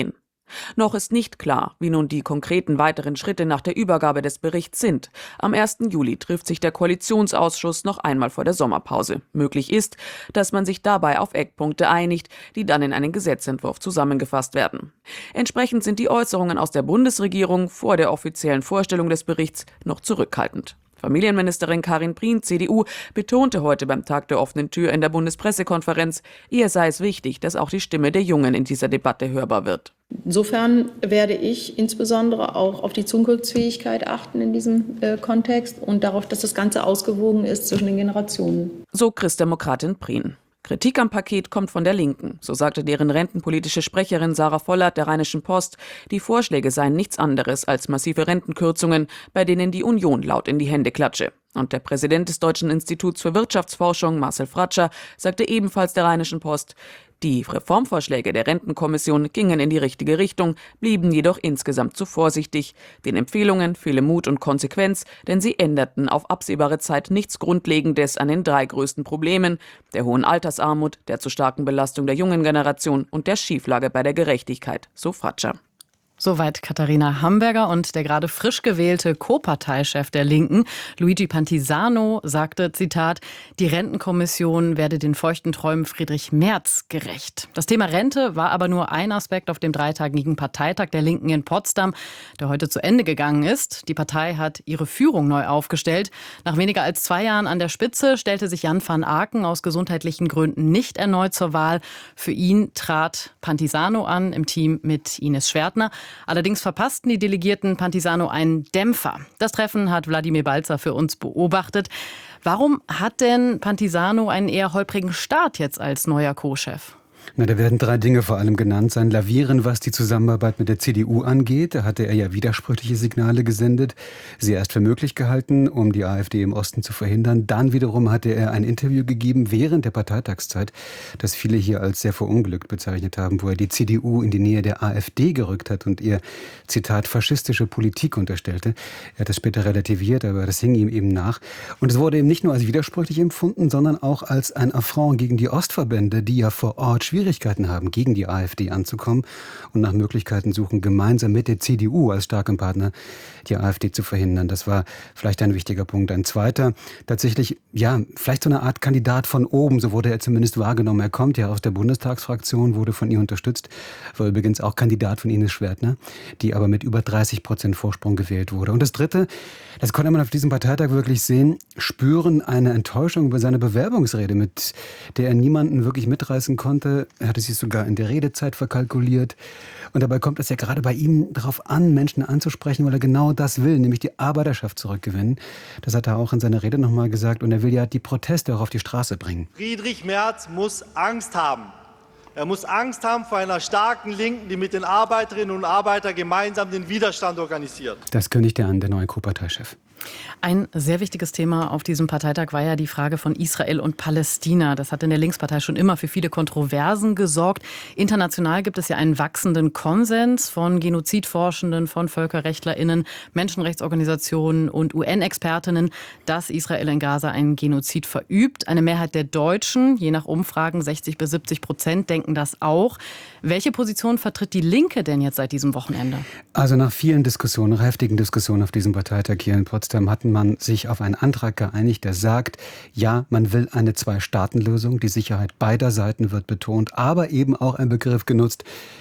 Noch ist nicht klar, wie nun die konkreten weiteren Schritte nach der Übergabe des Berichts sind. Am ersten Juli trifft sich der Koalitionsausschuss noch einmal vor der Sommerpause. Möglich ist, dass man sich dabei auf Eckpunkte einigt, die dann in einen Gesetzentwurf zusammengefasst werden. Entsprechend sind die Äußerungen aus der Bundesregierung vor der offiziellen Vorstellung des Berichts noch zurückhaltend. Familienministerin Karin Prien, C D U, betonte heute beim Tag der offenen Tür in der Bundespressekonferenz, ihr sei es wichtig, dass auch die Stimme der Jungen in dieser Debatte hörbar wird. Insofern werde ich insbesondere auch auf die Zukunftsfähigkeit achten in diesem äh, Kontext und darauf, dass das Ganze ausgewogen ist zwischen den Generationen. So Christdemokratin Prien. Kritik am Paket kommt von der Linken. So sagte deren rentenpolitische Sprecherin Sarah Vollert der Rheinischen Post, die Vorschläge seien nichts anderes als massive Rentenkürzungen, bei denen die Union laut in die Hände klatsche. Und der Präsident des Deutschen Instituts für Wirtschaftsforschung, Marcel Fratscher, sagte ebenfalls der Rheinischen Post, die Reformvorschläge der Rentenkommission gingen in die richtige Richtung, blieben jedoch insgesamt zu vorsichtig. Den Empfehlungen fehle Mut und Konsequenz, denn sie änderten auf absehbare Zeit nichts Grundlegendes an den drei größten Problemen: der hohen Altersarmut, der zu starken Belastung der jungen Generation und der Schieflage bei der Gerechtigkeit, so Fratscher. Soweit Katharina Hamburger, und der gerade frisch gewählte Co-Parteichef der Linken, Luigi Pantisano, sagte, Zitat, die Rentenkommission werde den feuchten Träumen Friedrich Merz gerecht. Das Thema Rente war aber nur ein Aspekt auf dem dreitagigen Parteitag der Linken in Potsdam, der heute zu Ende gegangen ist. Die Partei hat ihre Führung neu aufgestellt. Nach weniger als zwei Jahren an der Spitze stellte sich Jan van Aken aus gesundheitlichen Gründen nicht erneut zur Wahl. Für ihn trat Pantisano an, im Team mit Ines Schwertner. Allerdings verpassten die Delegierten Pantisano einen Dämpfer. Das Treffen hat Wladimir Balzer für uns beobachtet. Warum hat denn Pantisano einen eher holprigen Start jetzt als neuer Co-Chef? Na, da werden drei Dinge vor allem genannt. Sein Lavieren, was die Zusammenarbeit mit der C D U angeht. Da hatte er ja widersprüchliche Signale gesendet, sie erst für möglich gehalten, um die AfD im Osten zu verhindern. Dann wiederum hatte er ein Interview gegeben während der Parteitagszeit, das viele hier als sehr verunglückt bezeichnet haben, wo er die C D U in die Nähe der AfD gerückt hat und ihr, Zitat, faschistische Politik unterstellte. Er hat das später relativiert, aber das hing ihm eben nach. Und es wurde eben nicht nur als widersprüchlich empfunden, sondern auch als ein Affront gegen die Ostverbände, die ja vor Ort Schwierigkeiten haben, gegen die AfD anzukommen und nach Möglichkeiten suchen, gemeinsam mit der C D U als starkem Partner die AfD zu verhindern. Das war vielleicht ein wichtiger Punkt. Ein zweiter, tatsächlich, ja, vielleicht so eine Art Kandidat von oben, so wurde er zumindest wahrgenommen. Er kommt ja aus der Bundestagsfraktion, wurde von ihr unterstützt, war übrigens auch Kandidat von Ines Schwertner, die aber mit über dreißig Prozent Vorsprung gewählt wurde. Und das Dritte, das konnte man auf diesem Parteitag wirklich sehen, spüren eine Enttäuschung über seine Bewerbungsrede, mit der er niemanden wirklich mitreißen konnte. Er hatte sich sogar in der Redezeit verkalkuliert. Und dabei kommt es ja gerade bei ihm darauf an, Menschen anzusprechen, weil er genau das will, nämlich die Arbeiterschaft zurückgewinnen. Das hat er auch in seiner Rede nochmal gesagt. Und er will ja die Proteste auch auf die Straße bringen. Friedrich Merz muss Angst haben. Er muss Angst haben vor einer starken Linken, die mit den Arbeiterinnen und Arbeitern gemeinsam den Widerstand organisiert. Das kündigt er an, der neue Co-Parteichef. Ein sehr wichtiges Thema auf diesem Parteitag war ja die Frage von Israel und Palästina. Das hat in der Linkspartei schon immer für viele Kontroversen gesorgt. International gibt es ja einen wachsenden Konsens von Genozidforschenden, von VölkerrechtlerInnen, Menschenrechtsorganisationen und U N-Expertinnen, dass Israel in Gaza einen Genozid verübt. Eine Mehrheit der Deutschen, je nach Umfragen sechzig bis siebzig Prozent, denken das auch. Welche Position vertritt die Linke denn jetzt seit diesem Wochenende? Also nach vielen Diskussionen, heftigen Diskussionen auf diesem Parteitag hier in Potsdam, hatten man sich auf einen Antrag geeinigt, der sagt, ja, man will eine Zwei-Staaten-Lösung, die Sicherheit beider Seiten wird betont, aber eben auch ein Begriff genutzt,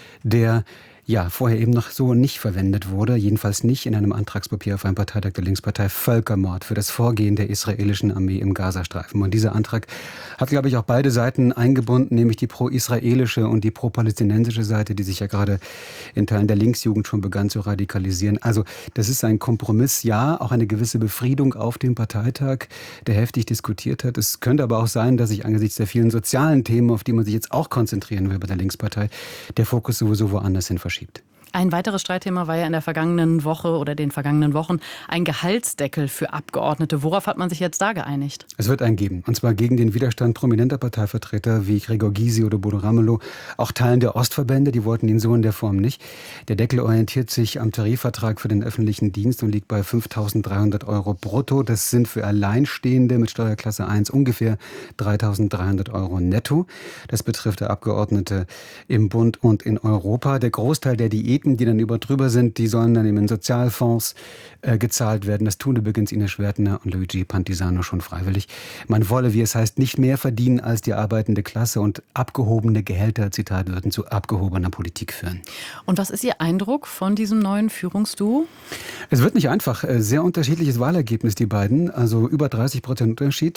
der ja vorher eben noch so nicht verwendet wurde, jedenfalls nicht in einem Antragspapier auf einem Parteitag der Linkspartei, Völkermord für das Vorgehen der israelischen Armee im Gazastreifen. Und dieser Antrag hat, glaube ich, auch beide Seiten eingebunden, nämlich die pro-israelische und die pro-palästinensische Seite, die sich ja gerade in Teilen der Linksjugend schon begann zu radikalisieren. Also das ist ein Kompromiss, ja, auch eine gewisse Befriedung auf dem Parteitag, der heftig diskutiert hat. Es könnte aber auch sein, dass sich angesichts der vielen sozialen Themen, auf die man sich jetzt auch konzentrieren will bei der Linkspartei, der Fokus sowieso woanders hin verschiebt. Ein weiteres Streitthema war ja in der vergangenen Woche oder den vergangenen Wochen ein Gehaltsdeckel für Abgeordnete. Worauf hat man sich jetzt da geeinigt? Es wird einen geben. Und zwar gegen den Widerstand prominenter Parteivertreter wie Gregor Gysi oder Bodo Ramelow. Auch Teilen der Ostverbände, die wollten ihn so in der Form nicht. Der Deckel orientiert sich am Tarifvertrag für den öffentlichen Dienst und liegt bei fünftausenddreihundert Euro brutto. Das sind für Alleinstehende mit Steuerklasse eins ungefähr dreitausenddreihundert Euro netto. Das betrifft der Abgeordnete im Bund und in Europa. Der Großteil der Diät Mieten, die dann über drüber sind, die sollen dann eben in Sozialfonds äh, gezahlt werden. Das tun übrigens Ines Schwertner und Luigi Pantisano schon freiwillig. Man wolle, wie es heißt, nicht mehr verdienen als die arbeitende Klasse und abgehobene Gehälter, Zitat, würden zu abgehobener Politik führen. Und was ist Ihr Eindruck von diesem neuen Führungsduo? Es wird nicht einfach. Sehr unterschiedliches Wahlergebnis, die beiden. Also über dreißig Prozent Unterschied.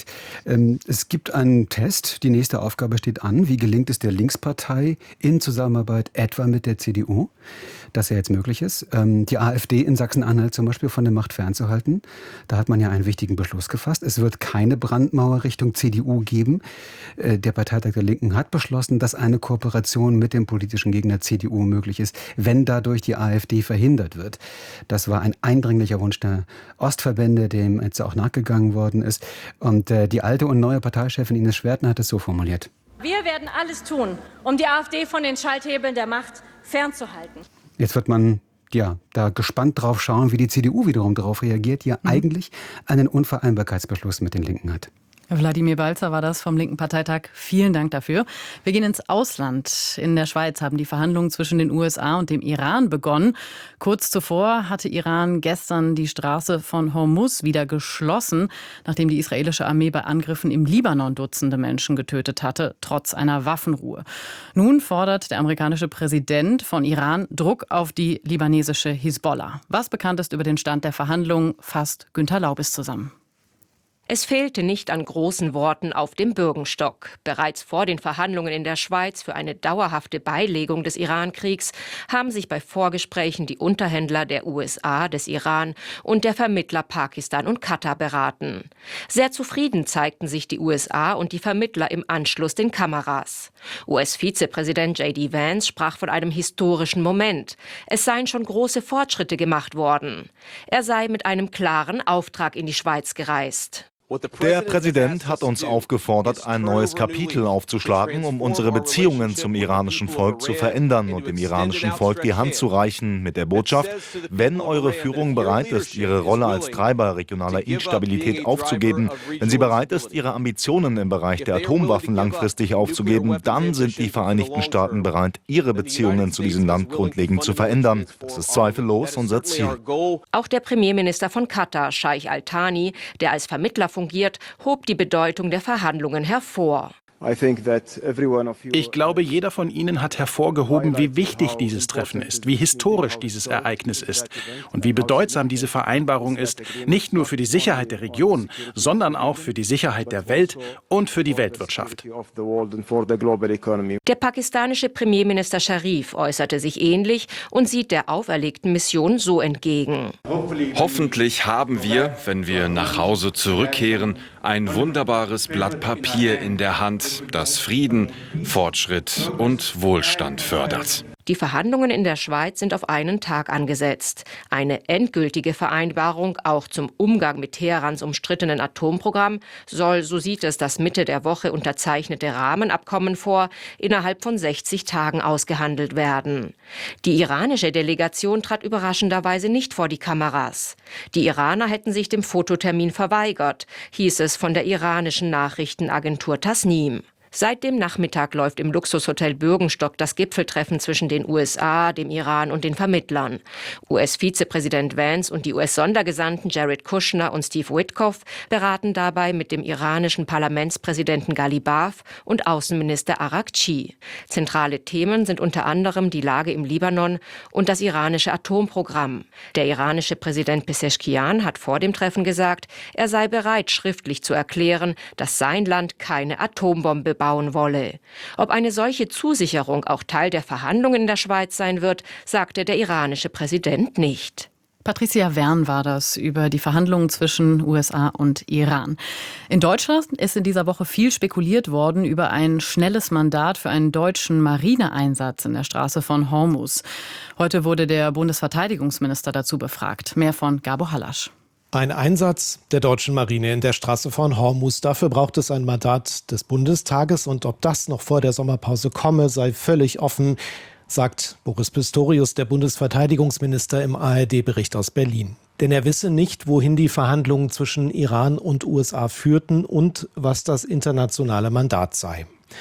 Es gibt einen Test. Die nächste Aufgabe steht an. Wie gelingt es der Linkspartei in Zusammenarbeit etwa mit der C D U, dass ja jetzt möglich ist, die AfD in Sachsen-Anhalt zum Beispiel von der Macht fernzuhalten? Da hat man ja einen wichtigen Beschluss gefasst. Es wird keine Brandmauer Richtung C D U geben. Der Parteitag der Linken hat beschlossen, dass eine Kooperation mit dem politischen Gegner C D U möglich ist, wenn dadurch die AfD verhindert wird. Das war ein eindringlicher Wunsch der Ostverbände, dem jetzt auch nachgegangen worden ist. Und äh, die alte und neue Parteichefin Ines Schwertner hat es so formuliert. Wir werden alles tun, um die AfD von den Schalthebeln der Macht fernzuhalten. Jetzt wird man ja da gespannt drauf schauen, wie die C D U wiederum darauf reagiert, die ja mhm. eigentlich einen Unvereinbarkeitsbeschluss mit den Linken hat. Wladimir Balzer war das vom linken Parteitag. Vielen Dank dafür. Wir gehen ins Ausland. In der Schweiz haben die Verhandlungen zwischen den U S A und dem Iran begonnen. Kurz zuvor hatte Iran gestern die Straße von Hormuz wieder geschlossen, nachdem die israelische Armee bei Angriffen im Libanon Dutzende Menschen getötet hatte, trotz einer Waffenruhe. Nun fordert der amerikanische Präsident von Iran Druck auf die libanesische Hisbollah. Was bekannt ist über den Stand der Verhandlungen, fasst Günter Laubis zusammen. Es fehlte nicht an großen Worten auf dem Bürgenstock. Bereits vor den Verhandlungen in der Schweiz für eine dauerhafte Beilegung des Iran-Kriegs haben sich bei Vorgesprächen die Unterhändler der U S A, des Iran und der Vermittler Pakistan und Katar beraten. Sehr zufrieden zeigten sich die U S A und die Vermittler im Anschluss den Kameras. U S-Vizepräsident J D Vance sprach von einem historischen Moment. Es seien schon große Fortschritte gemacht worden. Er sei mit einem klaren Auftrag in die Schweiz gereist. Der Präsident hat uns aufgefordert, ein neues Kapitel aufzuschlagen, um unsere Beziehungen zum iranischen Volk zu verändern und dem iranischen Volk die Hand zu reichen mit der Botschaft, wenn eure Führung bereit ist, ihre Rolle als Treiber regionaler Instabilität aufzugeben, wenn sie bereit ist, ihre Ambitionen im Bereich der Atomwaffen langfristig aufzugeben, dann sind die Vereinigten Staaten bereit, ihre Beziehungen zu diesem Land grundlegend zu verändern. Das ist zweifellos unser Ziel. Auch der Premierminister von Katar, Scheich Al-Thani, der als Vermittler fungiert, hob die Bedeutung der Verhandlungen hervor. Ich glaube, jeder von Ihnen hat hervorgehoben, wie wichtig dieses Treffen ist, wie historisch dieses Ereignis ist und wie bedeutsam diese Vereinbarung ist, nicht nur für die Sicherheit der Region, sondern auch für die Sicherheit der Welt und für die Weltwirtschaft. Der pakistanische Premierminister Sharif äußerte sich ähnlich und sieht der auferlegten Mission so entgegen. Hoffentlich haben wir, wenn wir nach Hause zurückkehren, ein wunderbares Blatt Papier in der Hand, das Frieden, Fortschritt und Wohlstand fördert. Die Verhandlungen in der Schweiz sind auf einen Tag angesetzt. Eine endgültige Vereinbarung auch zum Umgang mit Teherans umstrittenen Atomprogramm soll, so sieht es das Mitte der Woche unterzeichnete Rahmenabkommen vor, innerhalb von sechzig Tagen ausgehandelt werden. Die iranische Delegation trat überraschenderweise nicht vor die Kameras. Die Iraner hätten sich dem Fototermin verweigert, hieß es von der iranischen Nachrichtenagentur Tasnim. Seit dem Nachmittag läuft im Luxushotel Bürgenstock das Gipfeltreffen zwischen den U S A, dem Iran und den Vermittlern. U S-Vizepräsident Vance und die U S-Sondergesandten Jared Kushner und Steve Witkoff beraten dabei mit dem iranischen Parlamentspräsidenten Ghalibaf und Außenminister Araghchi. Zentrale Themen sind unter anderem die Lage im Libanon und das iranische Atomprogramm. Der iranische Präsident Pezeshkian hat vor dem Treffen gesagt, er sei bereit, schriftlich zu erklären, dass sein Land keine Atombombe bauen wolle. Ob eine solche Zusicherung auch Teil der Verhandlungen in der Schweiz sein wird, sagte der iranische Präsident nicht. Patricia Wern war das über die Verhandlungen zwischen U S A und Iran. In Deutschland ist in dieser Woche viel spekuliert worden über ein schnelles Mandat für einen deutschen Marineeinsatz in der Straße von Hormuz. Heute wurde der Bundesverteidigungsminister dazu befragt. Mehr von Gabo Hallasch. Ein Einsatz der deutschen Marine in der Straße von Hormuz. Dafür braucht es ein Mandat des Bundestages. Und ob das noch vor der Sommerpause komme, sei völlig offen, sagt Boris Pistorius, der Bundesverteidigungsminister, im A R D-Bericht aus Berlin. Denn er wisse nicht, wohin die Verhandlungen zwischen Iran und U S A führten und was das internationale Mandat sei.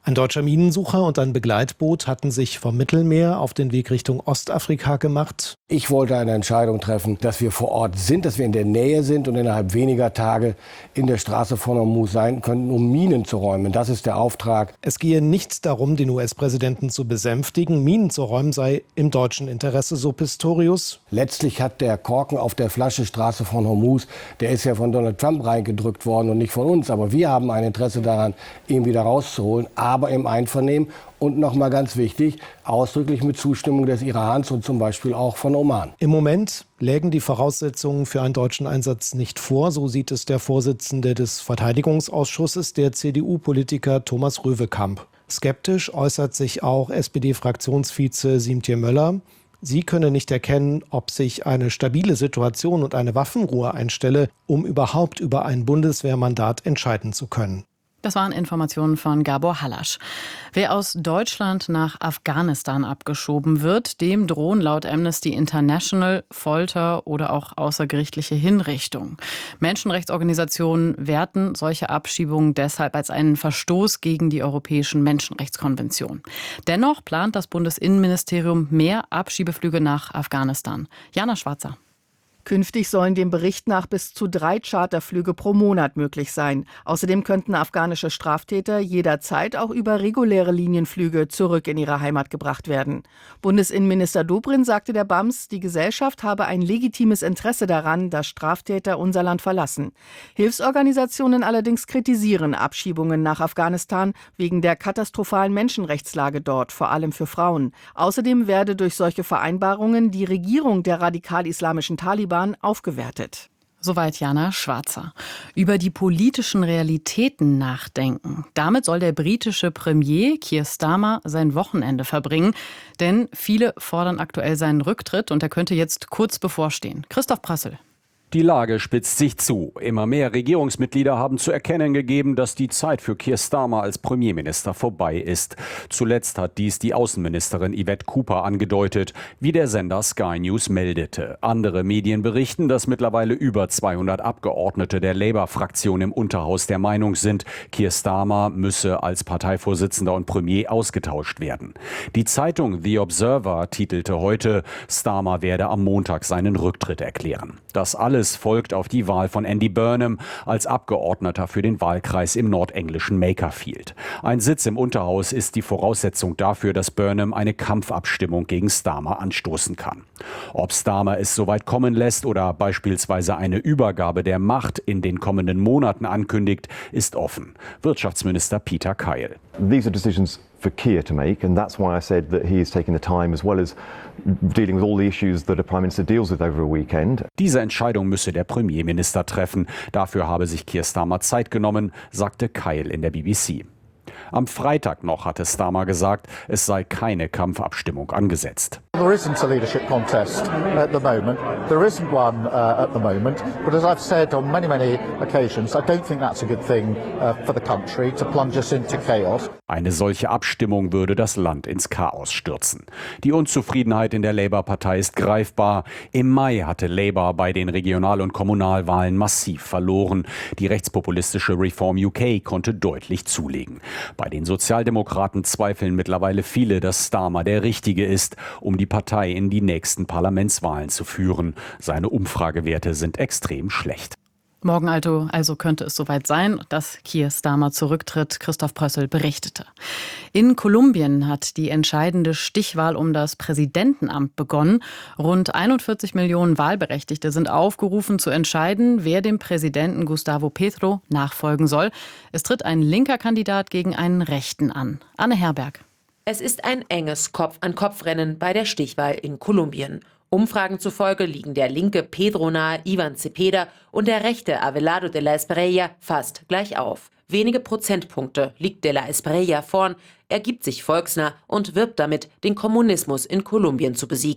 Ein deutscher Minensucher und ein Begleitboot hatten sich vom Mittelmeer auf den Weg Richtung Ostafrika gemacht. Ich wollte eine Entscheidung treffen, dass wir vor Ort sind, dass wir in der Nähe sind und innerhalb weniger Tage in der Straße von Hormuz sein könnten, um Minen zu räumen. Das ist der Auftrag. Es gehe nicht darum, den U S-Präsidenten zu besänftigen. Minen zu räumen sei im deutschen Interesse, so Pistorius. Letztlich hat der Korken auf der Flasche Straße von Hormuz, der ist ja von Donald Trump reingedrückt worden und nicht von uns. Aber wir haben ein Interesse daran, ihn wieder rauszuholen, aber im Einvernehmen. Und nochmal ganz wichtig, ausdrücklich mit Zustimmung des Irans und zum Beispiel auch von Oman. Im Moment lägen die Voraussetzungen für einen deutschen Einsatz nicht vor. So sieht es der Vorsitzende des Verteidigungsausschusses, der C D U-Politiker Thomas Röwekamp. Skeptisch äußert sich auch S P D-Fraktionsvize Siemtje Möller. Sie könne nicht erkennen, ob sich eine stabile Situation und eine Waffenruhe einstelle, um überhaupt über ein Bundeswehrmandat entscheiden zu können. Das waren Informationen von Gabor Hallasch. Wer aus Deutschland nach Afghanistan abgeschoben wird, dem drohen laut Amnesty International Folter oder auch außergerichtliche Hinrichtung. Menschenrechtsorganisationen werten solche Abschiebungen deshalb als einen Verstoß gegen die Europäischen Menschenrechtskonvention. Dennoch plant das Bundesinnenministerium mehr Abschiebeflüge nach Afghanistan. Jana Schwarzer. Künftig sollen dem Bericht nach bis zu drei Charterflüge pro Monat möglich sein. Außerdem könnten afghanische Straftäter jederzeit auch über reguläre Linienflüge zurück in ihre Heimat gebracht werden. Bundesinnenminister Dobrindt sagte der B A M S, die Gesellschaft habe ein legitimes Interesse daran, dass Straftäter unser Land verlassen. Hilfsorganisationen allerdings kritisieren Abschiebungen nach Afghanistan wegen der katastrophalen Menschenrechtslage dort, vor allem für Frauen. Außerdem werde durch solche Vereinbarungen die Regierung der radikal-islamischen Taliban aufgewertet. Soweit Jana Schwarzer. Über die politischen Realitäten nachdenken. Damit soll der britische Premier Keir Starmer sein Wochenende verbringen. Denn viele fordern aktuell seinen Rücktritt und er könnte jetzt kurz bevorstehen. Christoph Prassel. Die Lage spitzt sich zu. Immer mehr Regierungsmitglieder haben zu erkennen gegeben, dass die Zeit für Keir Starmer als Premierminister vorbei ist. Zuletzt hat dies die Außenministerin Yvette Cooper angedeutet, wie der Sender Sky News meldete. Andere Medien berichten, dass mittlerweile über zweihundert Abgeordnete der Labour-Fraktion im Unterhaus der Meinung sind, Keir Starmer müsse als Parteivorsitzender und Premier ausgetauscht werden. Die Zeitung The Observer titelte heute, Starmer werde am Montag seinen Rücktritt erklären. Das alles folgt auf die Wahl von Andy Burnham als Abgeordneter für den Wahlkreis im nordenglischen Makerfield. Ein Sitz im Unterhaus ist die Voraussetzung dafür, dass Burnham eine Kampfabstimmung gegen Starmer anstoßen kann. Ob Starmer es soweit kommen lässt oder beispielsweise eine Übergabe der Macht in den kommenden Monaten ankündigt, ist offen. Wirtschaftsminister Peter Kyle. These are decisions for Keir to make, and that's why I said that he is taking the time, as well as dealing with all the issues that a Prime Minister deals with over a weekend. Diese Entscheidung müsse der Premierminister treffen. Dafür habe sich Keir Starmer Zeit genommen, sagte Kyle in der B B C. Am Freitag noch hatte Starmer gesagt, es sei keine Kampfabstimmung angesetzt. There isn't a leadership contest at the moment. There isn't one uh, at the moment. But as I've said on many, many occasions, I don't think that's a good thing uh, for the country to plunge us into chaos. Eine solche Abstimmung würde das Land ins Chaos stürzen. Die Unzufriedenheit in der Labour-Partei ist greifbar. Im Mai hatte Labour bei den Regional- und Kommunalwahlen massiv verloren. Die rechtspopulistische Reform U K konnte deutlich zulegen. Bei den Sozialdemokraten zweifeln mittlerweile viele, dass Starmer der Richtige ist, um die Partei in die nächsten Parlamentswahlen zu führen. Seine Umfragewerte sind extrem schlecht. Morgen also, also könnte es soweit sein, dass Keir Starmer zurücktritt, Christoph Prössel berichtete. In Kolumbien hat die entscheidende Stichwahl um das Präsidentenamt begonnen. Rund einundvierzig Millionen Wahlberechtigte sind aufgerufen zu entscheiden, wer dem Präsidenten Gustavo Petro nachfolgen soll. Es tritt ein linker Kandidat gegen einen Rechten an. Anne Herberg. Es ist ein enges Kopf-an-Kopf-Rennen bei der Stichwahl in Kolumbien. Umfragen zufolge liegen der linke Pedro nahe Ivan Cepeda und der rechte Abelardo de la Espriella fast gleich auf. Wenige Prozentpunkte liegt de la Espriella vorn, er gibt sich volksnah und wirbt damit, den Kommunismus in Kolumbien zu besiegen.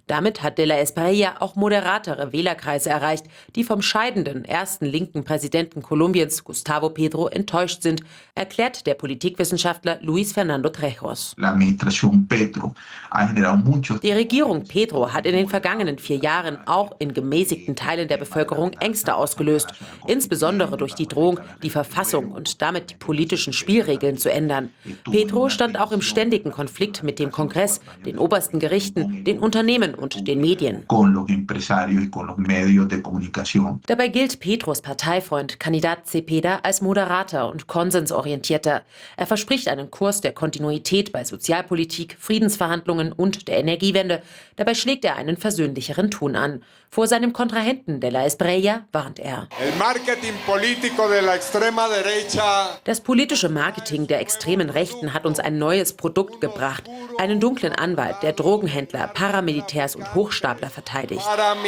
Damit hat de la Espriella auch moderatere Wählerkreise erreicht, die vom scheidenden ersten linken Präsidenten Kolumbiens, Gustavo Petro, enttäuscht sind, erklärt der Politikwissenschaftler Luis Fernando Trejos. Die Regierung Petro hat in den vergangenen vier Jahren auch in gemäßigten Teilen der Bevölkerung Ängste ausgelöst, insbesondere durch die Drohung, die Verfassung und damit die politischen Spielregeln zu ändern. Petro stand auch im ständigen Konflikt mit dem Kongress, den obersten Gerichten, den Unternehmen und den Medien. Dabei gilt Petros Parteifreund Kandidat Cepeda als moderater und konsensorientierter. Er verspricht einen Kurs der Kontinuität bei Sozialpolitik, Friedensverhandlungen und der Energiewende. Dabei schlägt er einen versöhnlicheren Ton an. Vor seinem Kontrahenten de la Espriella warnt er. Das politische Marketing der extremen Rechten hat uns ein neues Produkt gebracht. Einen dunklen Anwalt, der Drogenhändler, Paramilitärs und Hochstapler verteidigt.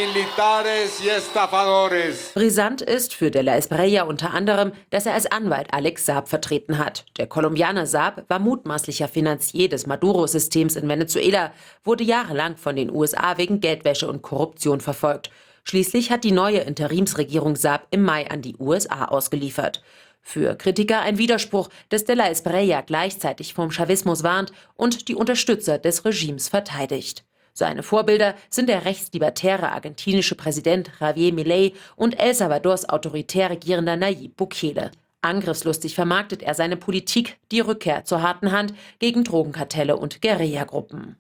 Brisant ist für de la Espriella unter anderem, dass er als Anwalt Alex Saab vertreten hat. Der Kolumbianer Saab war mutmaßlicher Finanzier des Maduro-Systems in Venezuela, wurde jahrelang von den U S A wegen Geldwäsche und Korruption verfolgt. Schließlich hat die neue Interimsregierung Saab im Mai an die U S A ausgeliefert. Für Kritiker ein Widerspruch, dass de la Espriella gleichzeitig vom Chavismus warnt und die Unterstützer des Regimes verteidigt. Seine Vorbilder sind der rechtslibertäre argentinische Präsident Javier Milei und El Salvadors autoritär regierender Nayib Bukele. Angriffslustig vermarktet er seine Politik, die Rückkehr zur harten Hand gegen Drogenkartelle und Guerillagruppen.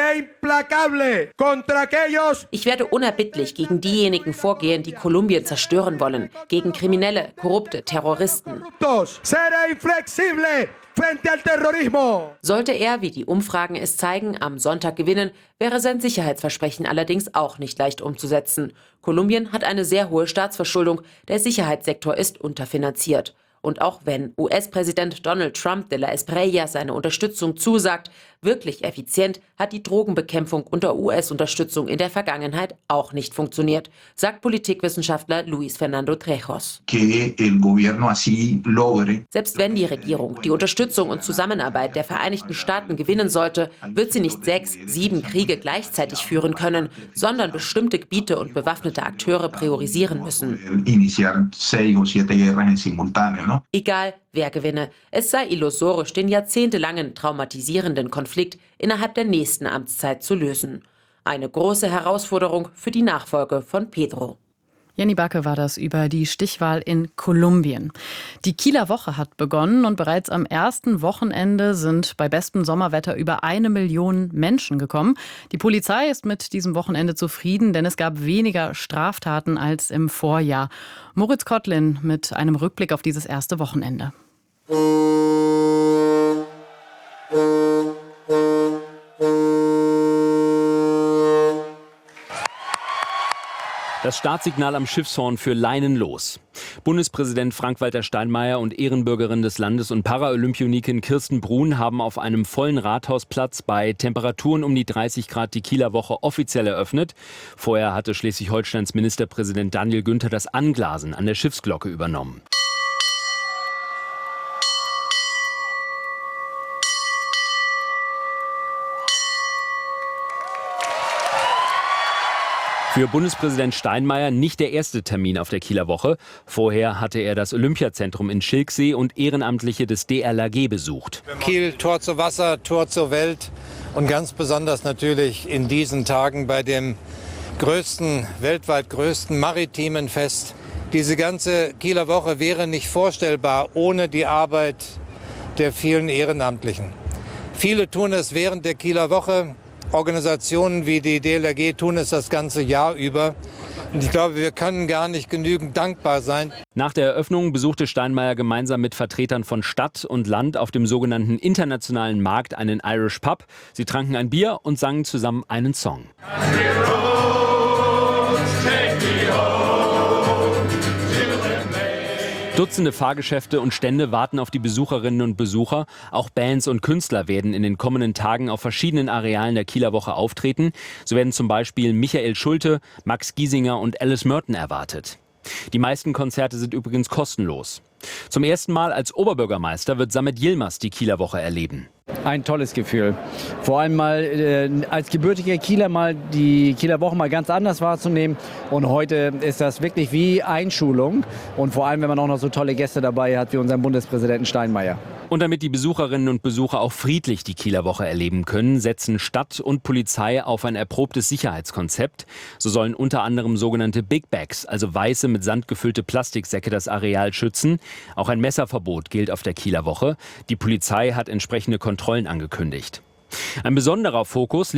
Ich werde unerbittlich gegen diejenigen vorgehen, die Kolumbien zerstören wollen, gegen Kriminelle, korrupte Terroristen. Sollte er, wie die Umfragen es zeigen, am Sonntag gewinnen, wäre sein Sicherheitsversprechen allerdings auch nicht leicht umzusetzen. Kolumbien hat eine sehr hohe Staatsverschuldung, der Sicherheitssektor ist unterfinanziert. Und auch wenn U S-Präsident Donald Trump de la Espriella seine Unterstützung zusagt, wirklich effizient hat die Drogenbekämpfung unter U S-Unterstützung in der Vergangenheit auch nicht funktioniert, sagt Politikwissenschaftler Luis Fernando Trejos. Selbst wenn die Regierung die Unterstützung und Zusammenarbeit der Vereinigten Staaten gewinnen sollte, wird sie nicht sechs, sieben Kriege gleichzeitig führen können, sondern bestimmte Gebiete und bewaffnete Akteure priorisieren müssen. Egal, wer gewinne, es sei illusorisch, den jahrzehntelangen traumatisierenden Konflikt innerhalb der nächsten Amtszeit zu lösen. Eine große Herausforderung für die Nachfolge von Petro. Jenny Backe war das über die Stichwahl in Kolumbien. Die Kieler Woche hat begonnen und bereits am ersten Wochenende sind bei bestem Sommerwetter über eine Million Menschen gekommen. Die Polizei ist mit diesem Wochenende zufrieden, denn es gab weniger Straftaten als im Vorjahr. Moritz Kottlin mit einem Rückblick auf dieses erste Wochenende. Das Startsignal am Schiffshorn für Leinen los. Bundespräsident Frank-Walter Steinmeier und Ehrenbürgerin des Landes und Paralympionikin Kirsten Brun haben auf einem vollen Rathausplatz bei Temperaturen um die dreißig Grad die Kieler Woche offiziell eröffnet. Vorher hatte Schleswig-Holsteins Ministerpräsident Daniel Günther das Anglasen an der Schiffsglocke übernommen. Für Bundespräsident Steinmeier nicht der erste Termin auf der Kieler Woche. Vorher hatte er das Olympiazentrum in Schilksee und Ehrenamtliche des D L R G besucht. Kiel, Tor zu Wasser, Tor zur Welt und ganz besonders natürlich in diesen Tagen bei dem größten, weltweit größten maritimen Fest. Diese ganze Kieler Woche wäre nicht vorstellbar ohne die Arbeit der vielen Ehrenamtlichen. Viele tun es während der Kieler Woche. Organisationen wie die D L R G tun es das ganze Jahr über. Und ich glaube, wir können gar nicht genügend dankbar sein. Nach der Eröffnung besuchte Steinmeier gemeinsam mit Vertretern von Stadt und Land auf dem sogenannten internationalen Markt einen Irish Pub. Sie tranken ein Bier und sangen zusammen einen Song. Dutzende Fahrgeschäfte und Stände warten auf die Besucherinnen und Besucher. Auch Bands und Künstler werden in den kommenden Tagen auf verschiedenen Arealen der Kieler Woche auftreten. So werden zum Beispiel Michael Schulte, Max Giesinger und Alice Merton erwartet. Die meisten Konzerte sind übrigens kostenlos. Zum ersten Mal als Oberbürgermeister wird Samet Yilmaz die Kieler Woche erleben. ein tolles Gefühl. Vor allem mal äh, als gebürtiger Kieler mal die Kieler Woche mal ganz anders wahrzunehmen. Und heute ist das wirklich wie Einschulung. Und vor allem, wenn man auch noch so tolle Gäste dabei hat wie unseren Bundespräsidenten Steinmeier. Und damit die Besucherinnen und Besucher auch friedlich die Kieler Woche erleben können, setzen Stadt und Polizei auf ein erprobtes Sicherheitskonzept. So sollen unter anderem sogenannte Big Bags, also weiße mit Sand gefüllte Plastiksäcke, das Areal schützen. Auch ein Messerverbot gilt auf der Kieler Woche. Die Polizei hat entsprechende Kontrollen angekündigt. Ein besonderer Fokus